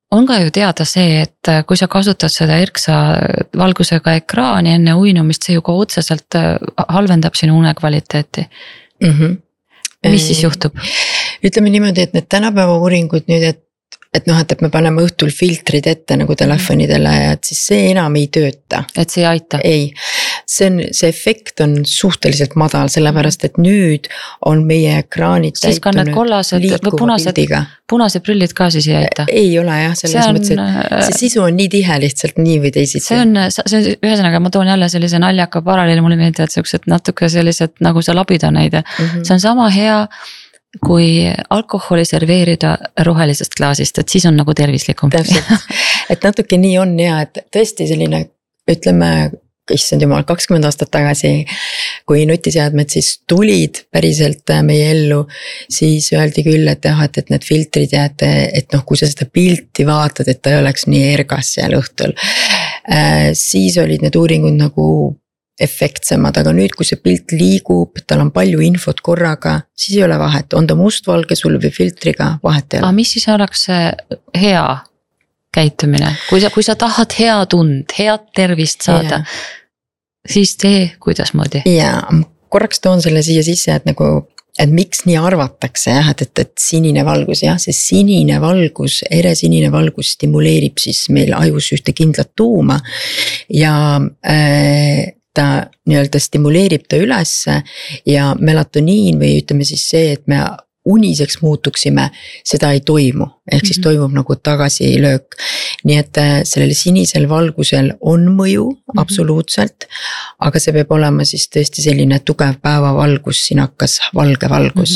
on ka ju teada see, et kui sa kasutad seda erksa valgusega ekraani enne uinumist, see ju ka otseselt halvendab sinu unekvaliteeti. Mis siis juhtub? Ütleme niimoodi, et need tänapäeva uuringud nüüd, et me paneme õhtul filtrid ette nagu telefonidele ja et siis see enam ei tööta. Et see ei aita? Ei, see efekt on suhteliselt madal, sellepärast et nüüd on meie ekraanid siis ka need kollased või punased prüllid ka siis ei aita? Ei ole jah, selles mõttes, et see sisu on nii tihe lihtsalt nii või teisiti. See on ühesõnaga, ma toon jälle sellise naljaka paralleeli, mulle meeldivad sellised natuke sellised nagu see labida näide. See on sama hea kui alkoholi serveerida rohelisest klaasist, et siis on nagu tervislikum. Täpselt, et natuke nii on ja et tõesti selline, ütleme, issand jumal, 20 aastat tagasi, kui nutiseadmed siis tulid päriselt meie ellu, siis öeldi küll, et jah, et need filtrid ja et kui sa seda pilti vaatad, et ta ei oleks nii ergas seal õhtul. Siis olid need uuringud nagu efektsemad, aga nüüd, kui see pilt liigub, tal on palju infot korraga, siis ei ole vahet, on ta mustvalge sul või filtriga, vahet ei ole. Aga mis siis oleks hea käitumine? Kui sa tahad hea tund, head tervist saada, siis tee kuidasmoodi? Ja, korraks toon selle siia sisse, et miks nii arvatakse jah, et sinine valgus, jah, see sinine valgus, eresinine valgus stimuleerib siis meil ajus ühte kindlat tuuma ja ta nii-öelda stimuleerib ta ülesse ja melatoniin või ütleme siis see, et me uniseks muutuksime, seda ei toimu, ehk siis toimub nagu tagasilöök. Nii et sellele sinisel valgusel on mõju absoluutselt, aga see peab olema siis tõesti selline tugev päevavalgus, sinakas valge valgus.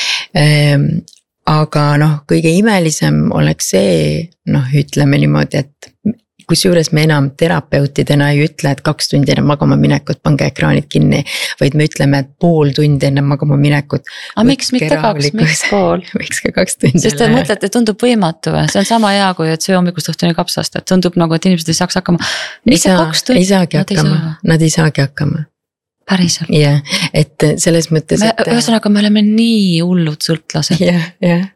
Aga kõige imelisem oleks see, ütleme niimoodi, et kusjuures me enam terapeutidena ei ütle, et 2 tundi enne magama minekut pange ekraanid kinni, vaid me ütleme, et pool tundi enne magama minekut. Aga miks mitte 2, miks pool? Miks ka 2 tundi? Sest te mõtlete, tundub võimatu või? See on sama hea, kui et söö hommikust õhtuni kapsast, et tundub nagu, et inimesed ei saaks hakkama. Ei saagi hakkama, nad ei saagi hakkama. Päriselt. Jah, et selles mõttes, et ühesõnaga me oleme nii hullud sõltlased. Jah.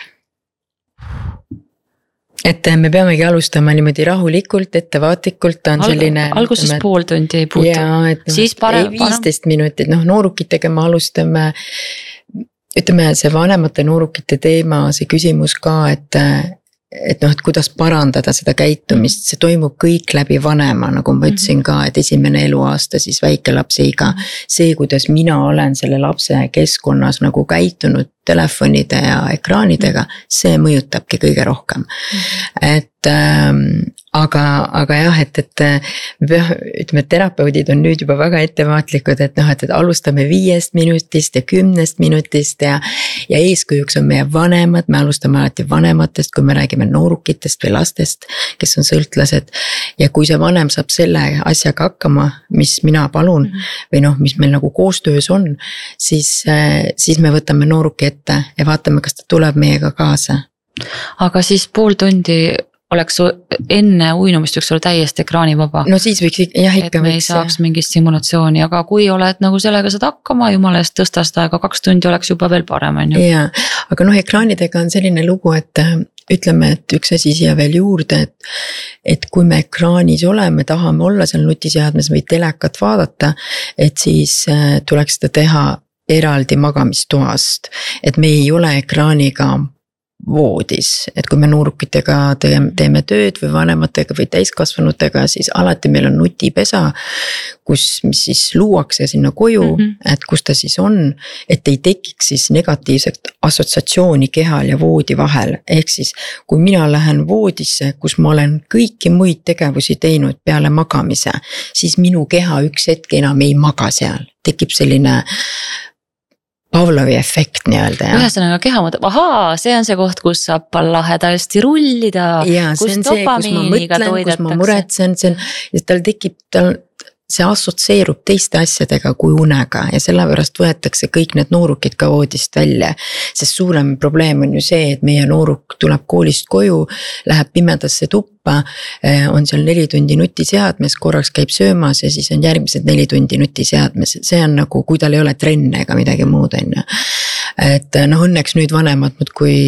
Et me peamegi alustama niimoodi rahulikult, ettevaatlikult, ta on selline alguses pool tundi ei puutu. Ja, siis 15 minutit, noorukitega me alustame, ütleme see vanemate noorukite teema, see küsimus ka, et kuidas parandada seda käitumist, see toimub kõik läbi vanema, nagu ma ütlesin ka, et esimene eluaasta siis väike lapse iga. See, kuidas mina olen selle lapse keskkonnas nagu käitunud telefonide ja ekraanidega, see mõjutabki kõige rohkem. Et aga jah, et ütleme, terapeudid on nüüd juba väga ettevaatlikud, et alustame 5 minutist ja 10 minutist ja eeskujuks on meie vanemad, me alustame alati vanematest, kui me räägime noorukitest või lastest, kes on sõltlased. Ja kui see vanem saab selle asjaga hakkama, mis mina palun või mis meil nagu koostöös on, siis me võtame nooruki ette ja vaatame, kas ta tuleb meiega kaasa. Aga siis pool tundi oleks enne uinumist võiks olla täiesti ekraanivaba. No siis võiks, jah ikka võiks. Et me ei saaks mingist simulatsiooni, aga kui oled nagu sellega saad hakkama, jumala eest tõsta seda aega 2 tundi oleks juba veel parem. Jaa, aga ekraanidega on selline lugu, et ütleme, et üks asi siia veel juurde, et kui me ekraanis oleme, tahame olla seal nutiseadmes või telekat vaadata, et siis tuleks seda teha eraldi magamistoast, et me ei ole ekraaniga voodis, et kui me noorukitega teeme tööd või vanematega või täiskasvanutega, siis alati meil on nutipesa, mis siis luuakse sinna koju, et kus ta siis on, et ei tekiks siis negatiivset assotsiatsiooni kehal ja voodi vahel. Ehk siis, kui mina lähen voodisse, kus ma olen kõiki muid tegevusi teinud peale magamise, siis minu keha üks hetk enam ei maga seal. Tekib selline Pavlovi efekt nii-öelda. Ühesõnaga keha mõtleb, see on see koht, kus saab lahedasti rullida. Ja see on see, kus ma mõtlen, kus ma muretsen, tal tekib, see assotseerub teiste asjadega kui unega ja sellepärast võetakse kõik need noorukid ka voodist välja. Sest suurem probleem on ju see, et meie nooruk tuleb koolist koju, läheb pimedasse tuppa, on seal 4 tundi nutiseadmes, korraks käib söömas ja siis on järgmised 4 tundi nutiseadmes. See on nagu, kui tal ei ole trenne ega midagi muud. Et õnneks nüüd vanemad, kui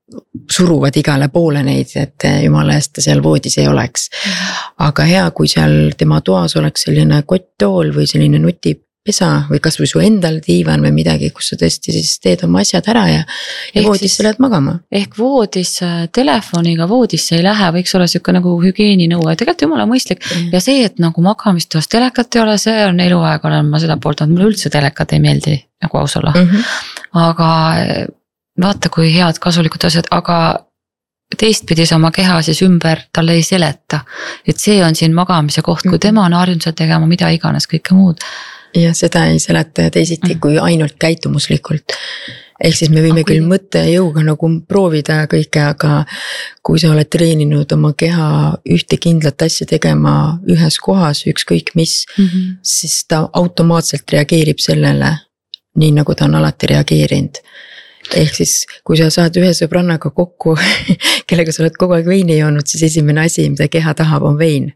suruvad igale poole neid, et jumala eest ta seal voodis ei oleks. Aga hea, kui seal tema toas oleks selline kotttool või selline nutipesa või kas või su endal diivan või midagi, kus sa tõesti siis teed oma asjad ära ja voodisse lähed magama. Ehk voodis, telefoniga voodisse ei lähe, võiks olla siuke nagu hügieeninõue, tegelikult jumala mõistlik. Ja see, et nagu magamistoas telekat ei ole, see on eluaeg olen ma seda poolt, mulle üldse telekat ei meeldi nagu aus olla. Aga vaata, kui head kasulikud asjad, aga teistpidi sa oma keha siis ümber talle ei seleta. Et see on siin magamise koht, kui tema on harjunud seal tegema mida iganes, kõike muud. Ja seda ei seleta teisiti kui ainult käitumuslikult. Ehk siis me võime küll mõtte jõuga nagu proovida kõike, aga kui sa oled treeninud oma keha ühte kindlat asja tegema ühes kohas, ükskõik mis, siis ta automaatselt reageerib sellele, nii nagu ta on alati reageerinud. Ehk siis, kui sa saad ühe sõbrannaga kokku, kellega sa oled kogu aeg veini joonud, siis esimene asi, mida keha tahab, on vein.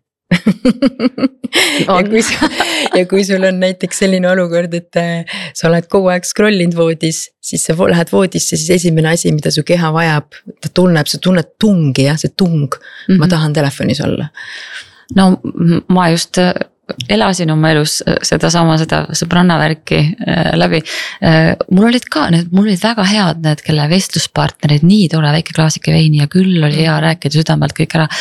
ja kui sul on näiteks selline olukord, et sa oled kogu aeg scrollinud voodis, siis sa lähed voodisse, siis esimene asi, mida su keha vajab, sa tunned tungi, jah, see tung, ma tahan telefonis olla. No ma just elasin oma elus seda sõbrannavärki läbi. Mul olid ka mul olid väga head need, kelle vestluspartnerid, nii tore väike klaasike veini ja küll oli hea rääkida südamelt kõik ära.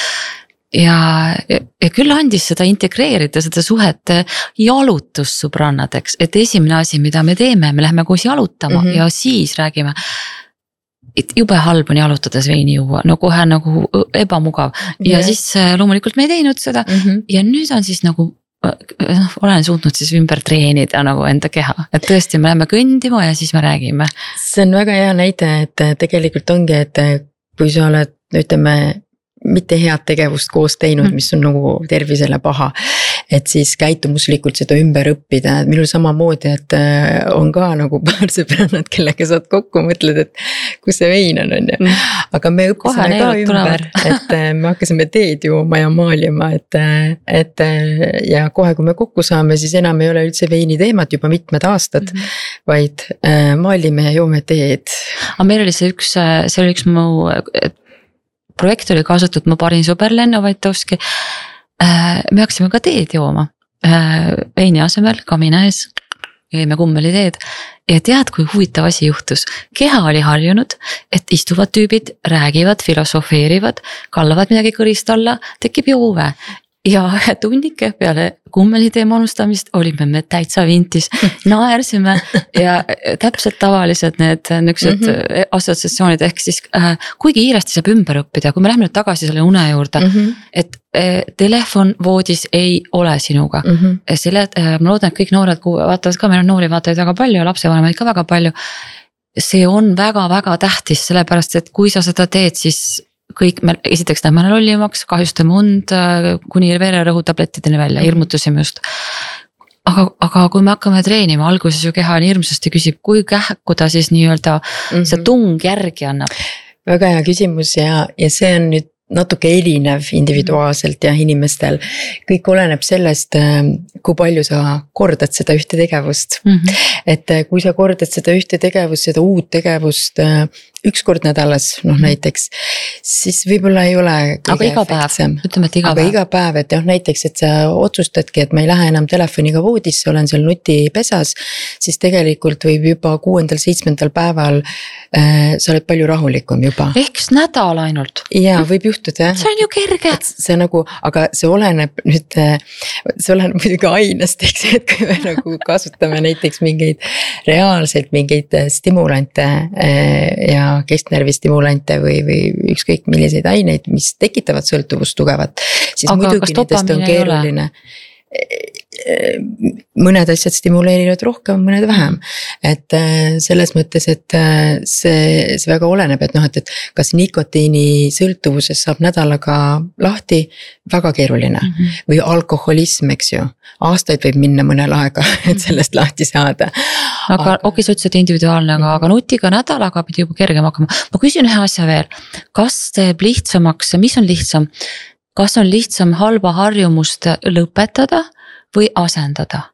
Ja küll andis seda integreerida, seda suhet jalutussõbrannadeks, et esimene asi, mida me teeme, me läheme koos jalutama ja siis räägime. Et jube halb on jalutades veini juua, no kohe nagu ebamugav ja siis loomulikult me ei teinud seda ja nüüd on siis nagu olen suutnud siis ümber treenida nagu enda keha, et tõesti me läheme kõndima ja siis me räägime. See on väga hea näide, et tegelikult ongi, et kui sa oled, ütleme, mitte head tegevust koos teinud, mis on nagu tervisele paha, et siis käitumuslikult seda ümber õppida, et minul samamoodi, et on ka nagu paar sõbrannad, kellega saad kokku, mõtled, et kus see vein on ja. Aga me õppisime ka ümber, et me hakkasime teed jooma ja maalima, et ja kohe, kui me kokku saame, siis enam ei ole üldse veini teemat juba mitmed aastad, vaid maalime ja joome teed. Aga meil oli see oli üks mu projekt oli kaasatud mu parim sõber Lenno Vaitovski. Me hakkasime ka teed jooma veini asemel kamina ees, jõime kummeli teed ja tead, kui huvitav asi juhtus. Keha oli harjunud, et istuvad tüübid, räägivad, filosofeerivad, kallavad midagi kõrist alla, tekib joove. Ja tunnike peale kummelitee manustamist olime me täitsa vintis, naersime ja täpselt tavalised need nüksed assotsiatsioonid ehk siis kui kiiresti saab ümber õppida, kui me läheme nüüd tagasi selle une juurde, et telefon voodis ei ole sinuga. Selle, ma loodan, et kõik noored vaatavad ka, meil on noori vaatajaid väga palju ja lapsevanemaid ka väga palju. See on väga-väga tähtis, sellepärast, et kui sa seda teed, siis kõik me esiteks näeme lollimaks, kahjustame und kuni vererõhutablettideni välja, hirmutusime just. Aga kui me hakkame treenima, alguses ju keha on hirmsasti küsib, kui kähku ta siis nii-öelda see tung järgi annab. Väga hea küsimus ja see on nüüd natuke erinev individuaalselt ja inimestel. Kõik oleneb sellest, kui palju sa kordad seda ühte tegevust. Et kui sa kordad seda ühte tegevust, seda uut tegevust üks kord nädalas, näiteks, siis võib-olla ei ole aga iga efektsem. Päev, ütleme, et iga päev. Aga iga päev, et näiteks, et sa otsustadki, et ma ei lähe enam telefoniga voodisse, olen seal nutipesas, siis tegelikult võib juba 6.-7. päeval sa oled palju rahulikum juba. Ehk nädal ainult. Ja võib juhtuda. See on ju kerge. See nagu, aga see oleneb nüüd, see oleneb muidugi ainest, eks, et kui me nagu kasutame näiteks mingeid reaalselt mingeid stimulante ja kesknärvistimulante või ükskõik milliseid aineid, mis tekitavad sõltuvust tugevat, siis aga muidugi nendest on keeruline. Mõned asjad stimuleerivad rohkem, mõned vähem. Et selles mõttes, et see väga oleneb, et kas nikotiini sõltuvuses saab nädalaga lahti, väga keeruline. Või alkoholism, eks ju. Aastaid võib minna mõnel aega, et sellest lahti saada. Aga okei, sa ütlesid individuaalne, aga nutiga nädalaga pidi juba kergem hakkama. Ma küsin ühe asja veel. Kas teeb lihtsamaks, mis on lihtsam? Kas on lihtsam halba harjumust lõpetada või asendada?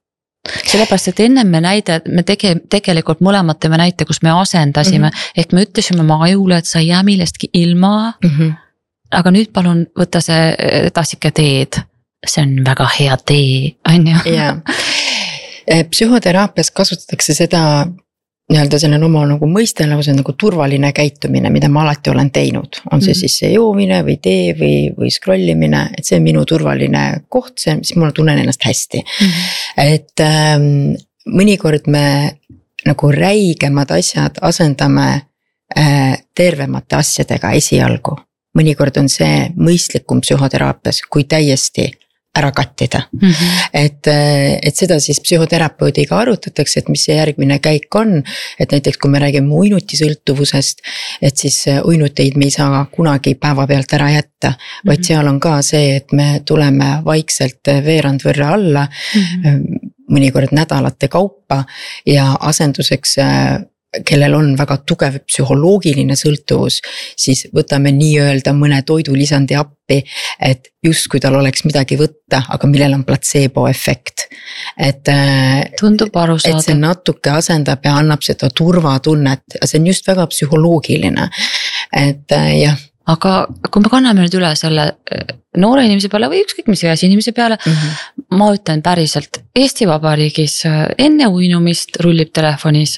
sellepärast, et ennem me tegelikult mõlemad teeme näite, kus me asendasime, ehk me ütlesime oma ajule, et sa ei jää millestki ilma. Aga nüüd palun võtta see tassike teed, see on väga hea tee, on ju. Jaa, psühhoteraapias kasutatakse seda nii-öelda selle oma nagu mõistele, see on nagu turvaline käitumine, mida ma alati olen teinud. On see siis see joomine või tee või scrollimine, et see on minu turvaline koht, siis ma tunnen ennast hästi. Et mõnikord me nagu räigemad asjad asendame tervemate asjadega esialgu. Mõnikord on see mõistlikum psühhoteraapias kui täiesti ära kattida. Et seda siis psühhoterapeudiga arutatakse, et mis see järgmine käik on, et näiteks kui me räägime uinutisõltuvusest, et siis uinuteid me ei saa kunagi päeva pealt ära jätta, vaid seal on ka see, et me tuleme vaikselt veerand võrra alla, mõnikord nädalate kaupa ja asenduseks kellel on väga tugev psühholoogiline sõltuvus, siis võtame nii-öelda mõne toidulisandi appi, et justkui tal oleks midagi võtta, aga millel on placebo-efekt. Tundub arusaadav. Et see natuke asendab ja annab seda turvatunnet ja see on just väga psühholoogiline, et jah. Aga kui me kanname nüüd üle selle noore inimese peale või ükskõik mis ühes inimese peale, ma ütlen päriselt, Eesti Vabariigis enne uinumist rullib telefonis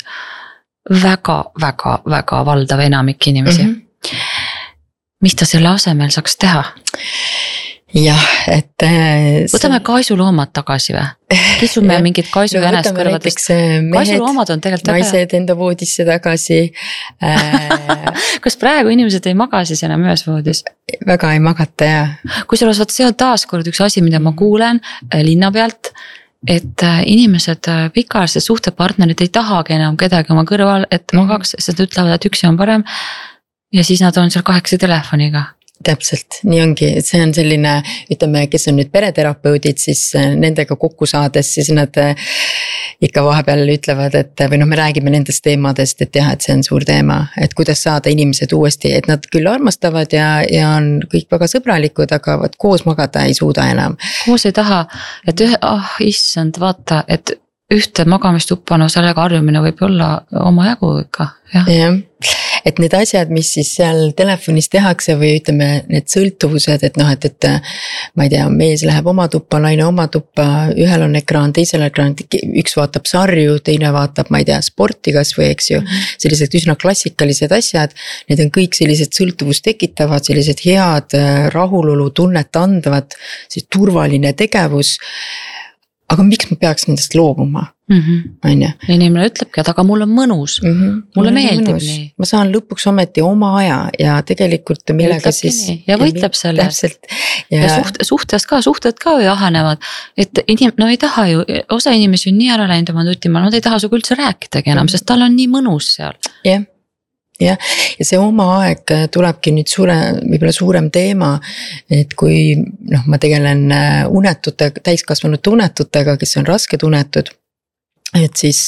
väga valdav enamik inimesi. Mis ta selle asemel saaks teha? Jah, et võtame kaisuloomad tagasi või? Kisume mingid kaisu jänestkõrvadest. Kaisuloomad on tegelikult naised enda voodisse tagasi. Kas praegu inimesed ei maga siis enam ühes voodis? Väga ei magata, jah. Kusjuures see on taaskord üks asi, mida ma kuulen linna pealt, et inimesed pikaajalised suhtepartnerid ei tahagi enam kedagi oma kõrval, et magaks, sest nad ütlevad, et üksi on parem ja siis nad on seal 8 telefoniga. Täpselt, nii ongi, et see on selline, ütleme, kes on nüüd pereterapeudid, siis nendega kokku saades, siis nad ikka vahepeal ütlevad, et või me räägime nendest teemadest, et jah, et see on suur teema, et kuidas saada inimesed uuesti, et nad küll armastavad ja on kõik väga sõbralikud, aga koos magada ei suuda enam. Koos ei taha, et issand, vaata, et ühte magamistuppa, no sellega harjumine võib olla oma jagu ikka. Jah. Et need asjad, mis siis seal telefonis tehakse või ütleme need sõltuvused, et ma ei tea, mees läheb oma tuppa, naine oma tuppa, ühel on ekraan, teisel ekraan, üks vaatab sarju, teine vaatab, ma ei tea, sporti kas või, eks ju, sellised üsna klassikalised asjad, need on kõik sellised sõltuvust tekitavad, sellised head rahulolu tunnet andvad, see turvaline tegevus. Aga miks ma peaks nendest loobuma? Inimene ütlebki, et aga mul on mõnus, mulle meeldib nii. Ma saan lõpuks ometi oma aja ja tegelikult millega siis. Ja võitleb selle. Täpselt. Ja suhted ka ju ahanevad, et no ei taha ju, osa inimesi on nii ära läinud oma nutima, nad ei taha suga üldse rääkidagi enam, sest tal on nii mõnus seal. Ja see oma aeg tulebki nüüd võib-olla suurem teema, et kui ma tegelen täiskasvanute unetutega, kes on rasked unetud, et siis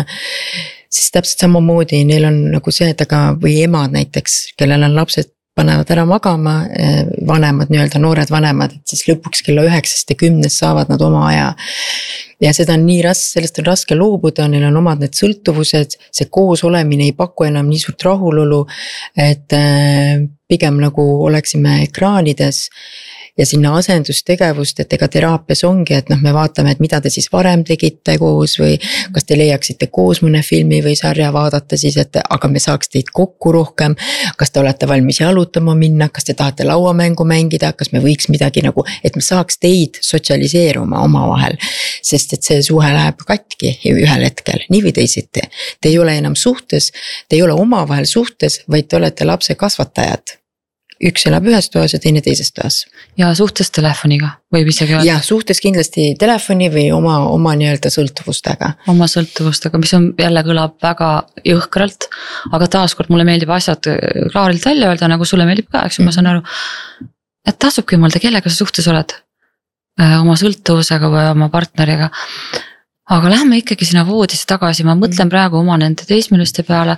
täpselt samamoodi neil on nagu see, et aga või emad näiteks, kellel on lapsed panevad ära magama, vanemad nii-öelda noored vanemad, et siis lõpuks kella 9 ja 10 saavad nad oma aja. Ja seda on nii sellest on raske loobuda, neil on omad need sõltuvused, see koos olemine ei paku enam nii suurt rahulolu, et pigem nagu oleksime ekraanides. Ja sinna asendustegevust, et ega teraapias ongi, et me vaatame, et mida te siis varem tegite koos või kas te leiaksite koos mõne filmi või sarja vaadata siis, et aga me saaks teid kokku rohkem, kas te olete valmis jalutama minna, kas te tahate lauamängu mängida, kas me võiks midagi nagu, et me saaks teid sotsialiseeruma oma vahel, sest et see suhe läheb katki ühel hetkel, nii või teisiti. Te ei ole enam suhtes, te ei ole oma vahel suhtes, vaid te olete lapse kasvatajad. Üks elab ühes toas ja teine teises toas. Ja suhtes telefoniga võib isegi öelda? Ja suhtes kindlasti telefoni või oma nii-öelda sõltuvustega. Oma sõltuvustega, mis on jälle kõlab väga jõhkralt, aga taaskord mulle meeldib asjad klaarilt välja öelda, nagu sulle meeldib ka, eks ma saan aru, et tasubki mõelda, kellega sa suhtes oled oma sõltuvusega või oma partneriga. Aga lähme ikkagi sinna voodisse tagasi, ma mõtlen praegu oma nende teismeliste peale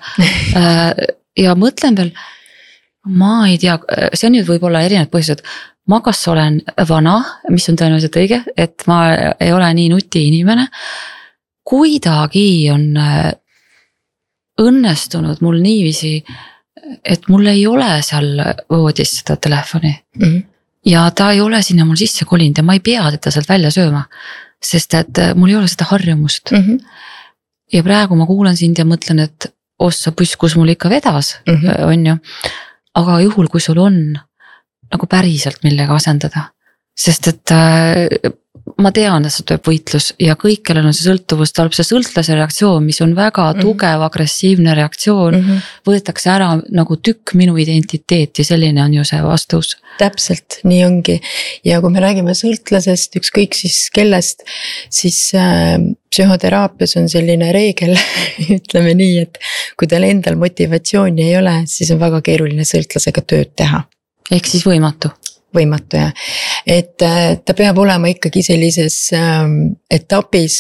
ja mõtlen veel, ma ei tea, see on nüüd võib-olla erinevad põhjused, ma kas olen vana, mis on tõenäoliselt õige, et ma ei ole nii nuti inimene kuidagi on õnnestunud mul niiviisi, et mul ei ole seal voodis seda telefoni. Ja ta ei ole sinna mul sisse kolinud ja ma ei pea teda sealt välja sööma, sest et mul ei ole seda harjumust. Ja praegu ma kuulan sind ja mõtlen, et ossa puss, kus mul ikka vedas, on ju. Aga juhul, kui sul on nagu päriselt millega asendada, sest et ma tean, et see tuleb võitlus ja kõik, kellel on see sõltuvus, tuleb see sõltlase reaktsioon, mis on väga tugev, agressiivne reaktsioon, võetakse ära nagu tükk minu identiteeti, selline on ju see vastus. Täpselt, nii ongi. Ja kui me räägime sõltlasest, ükskõik siis kellest, siis psühhoteraapias on selline reegel, ütleme nii, et kui tal endal motivatsiooni ei ole, siis on väga keeruline sõltlasega tööd teha. Ehk siis võimatu ja, et ta peab olema ikkagi sellises etapis,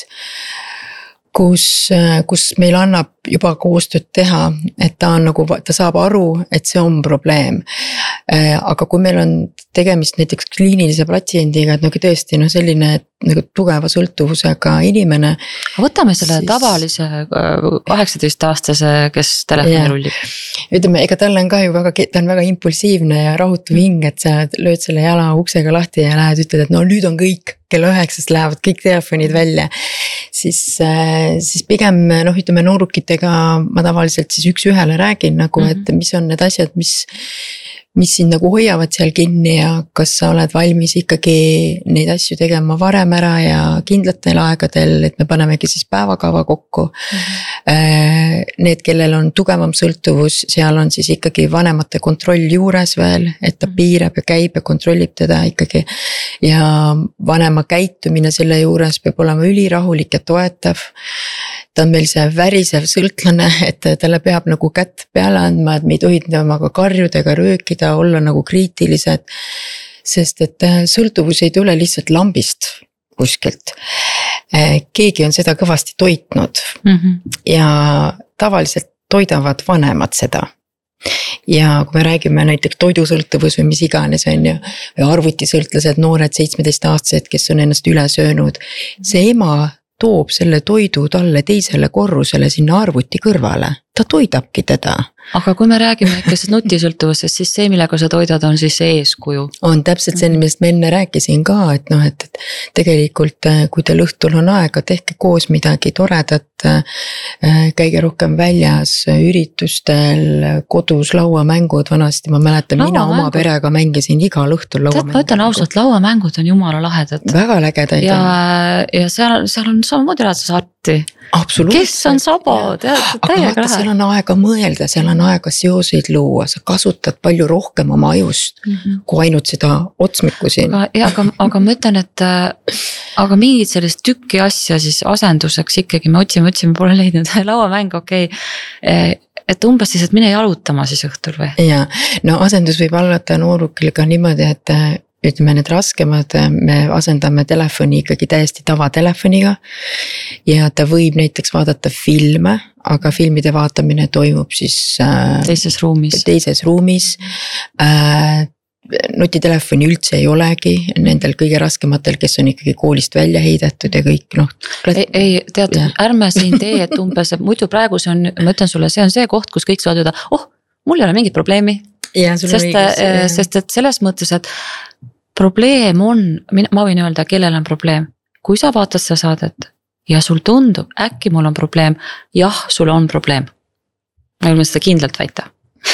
kus meil annab juba koostööd teha, et ta on nagu, ta saab aru, et see on probleem. Aga kui meil on tegemist näiteks kliinilise patsiendiga, et nagu tõesti selline nagu tugeva sõltuvusega inimene. Võtame selle tavalise 18-aastase, kes telefoni rullib. Ütleme, ega tal on ka ju ta on väga impulsiivne ja rahutu hing, et sa lööd selle jala uksega lahti ja lähed, ütled, et no nüüd on kõik, kella 9 lähevad kõik telefonid välja. Siis pigem ütleme noorukitega ma tavaliselt siis üks ühele räägin nagu, et mis on need asjad, mis sind nagu hoiavad seal kinni ja kas sa oled valmis ikkagi neid asju tegema varem ära ja kindlatel aegadel, et me panemegi siis päevakava kokku. Need, kellel on tugevam sõltuvus, seal on siis ikkagi vanemate kontroll juures veel, et ta piirab ja käib ja kontrollib teda ikkagi. Ja vanema käitumine selle juures peab olema ülirahulik ja toetav. Ta on meil see värisev sõltlane, et talle peab nagu kätt peale andma, et me ei tohi temaga karjuda ega röökida, olla nagu kriitilised. Sest et sõltuvus ei tule lihtsalt lambist kuskilt. Keegi on seda kõvasti toitnud ja tavaliselt toidavad vanemad seda. Ja kui me räägime näiteks toidusõltuvus või mis iganes on ju, või arvutisõltlased, noored 17-aastased, kes on ennast üle söönud, see ema toob selle toidu talle teisele korrusele sinna arvuti kõrvale. Ta toidabki teda. Aga kui me räägime ikka nutisõltuvusest, siis see, millega sa toidad, on siis see eeskuju. On täpselt see, millest ma enne rääkisin ka, et tegelikult kui teil õhtul on aega, tehke koos midagi toredat, käige rohkem väljas, üritustel, kodus lauamängud, vanasti ma mäletan, mina oma perega mängisin igal õhtul lauamängu. Ma ütlen ausalt, lauamängud on jumala lahedad. Väga lägedaid on. Ja seal on samamoodi elad sa sarti. Absoluutselt. Kes on sabo? Aga vaata, seal on aega mõelda, seal on aega seoseid luua, sa kasutad palju rohkem oma ajust, kui ainult seda otsmikku siin. Aga ma ütlen, et aga mingid sellist tükki asja siis asenduseks ikkagi me otsime, pole leidnud lauamäng, okei. Et umbes siis, et mine jalutama siis õhtul või? Ja, no asendus võib alata noorukil ka niimoodi, et ütleme need raskemad, me asendame telefoni ikkagi täiesti tavatelefoniga ja ta võib näiteks vaadata filme, aga filmide vaatamine toimub siis teises ruumis. Nutitelefoni üldse ei olegi nendel kõige raskematel, kes on ikkagi koolist välja heidetud ja kõik Ei, tead, ärme siin tee, et umbes, muidu praegu see on, ma ütlen sulle, see on see koht, kus kõik saavad öelda, mul ei ole mingit probleemi. Sest et selles mõttes, et probleem on, ma võin öelda, kellel on probleem. Kui sa vaatad seda saadet ja sul tundub, äkki mul on probleem, jah, sul on probleem. Ma võin seda kindlalt väita.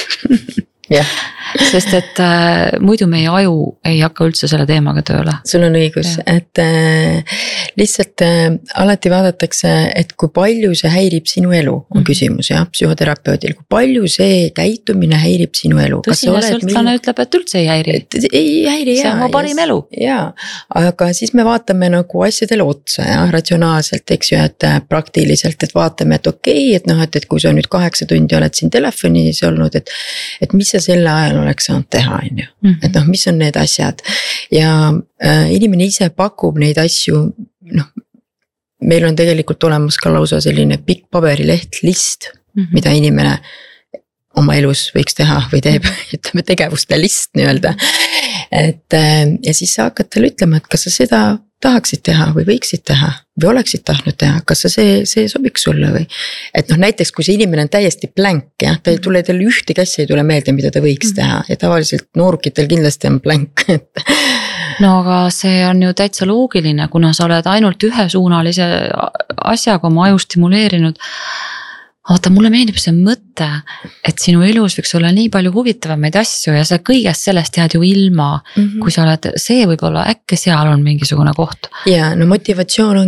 Sest et muidu meie aju ei hakka üldse selle teemaga tööle. Sul on õigus, et lihtsalt alati vaadatakse, et kui palju see häirib sinu elu, on küsimus psühhoterapeudil, kui palju see käitumine häirib sinu elu. Tõsine sõltlane ütleb, et üldse ei häiri. Ei häiri, see on mu parim elu. Aga siis me vaatame nagu asjadele otsa ratsionaalselt, eks ju, et praktiliselt, et vaatame, et okei, et kui sa nüüd 8 tundi oled siin telefonis olnud, et mis sa selle ajal oleks saanud teha, on ju. Et mis on need asjad ja inimene ise pakub neid asju, meil on tegelikult olemas ka lausa selline pikk paberileht list, mida inimene oma elus võiks teha või teeb, ütleme tegevuste list nii-öelda. Ja siis sa hakkad talle ütlema, et kas sa seda tahaksid teha või võiksid teha või oleksid tahtnud teha, kas see sobiks sulle või. Et noh, näiteks kui see inimene on täiesti blank, jah, ta ei tule, tal ühtegi asja ei tule meelde, mida ta võiks teha ja tavaliselt noorukitel kindlasti on blank, et. No aga see on ju täitsa loogiline, kuna sa oled ainult ühesuunalise asjaga oma aju stimuleerinud. Vaata, mulle meeldib see mõte, et sinu elus võiks olla nii palju huvitavamaid asju ja sa kõigest sellest jääd ju ilma, kui sa oled, see võib-olla äkki seal on mingisugune koht. Ja no motivatsioon on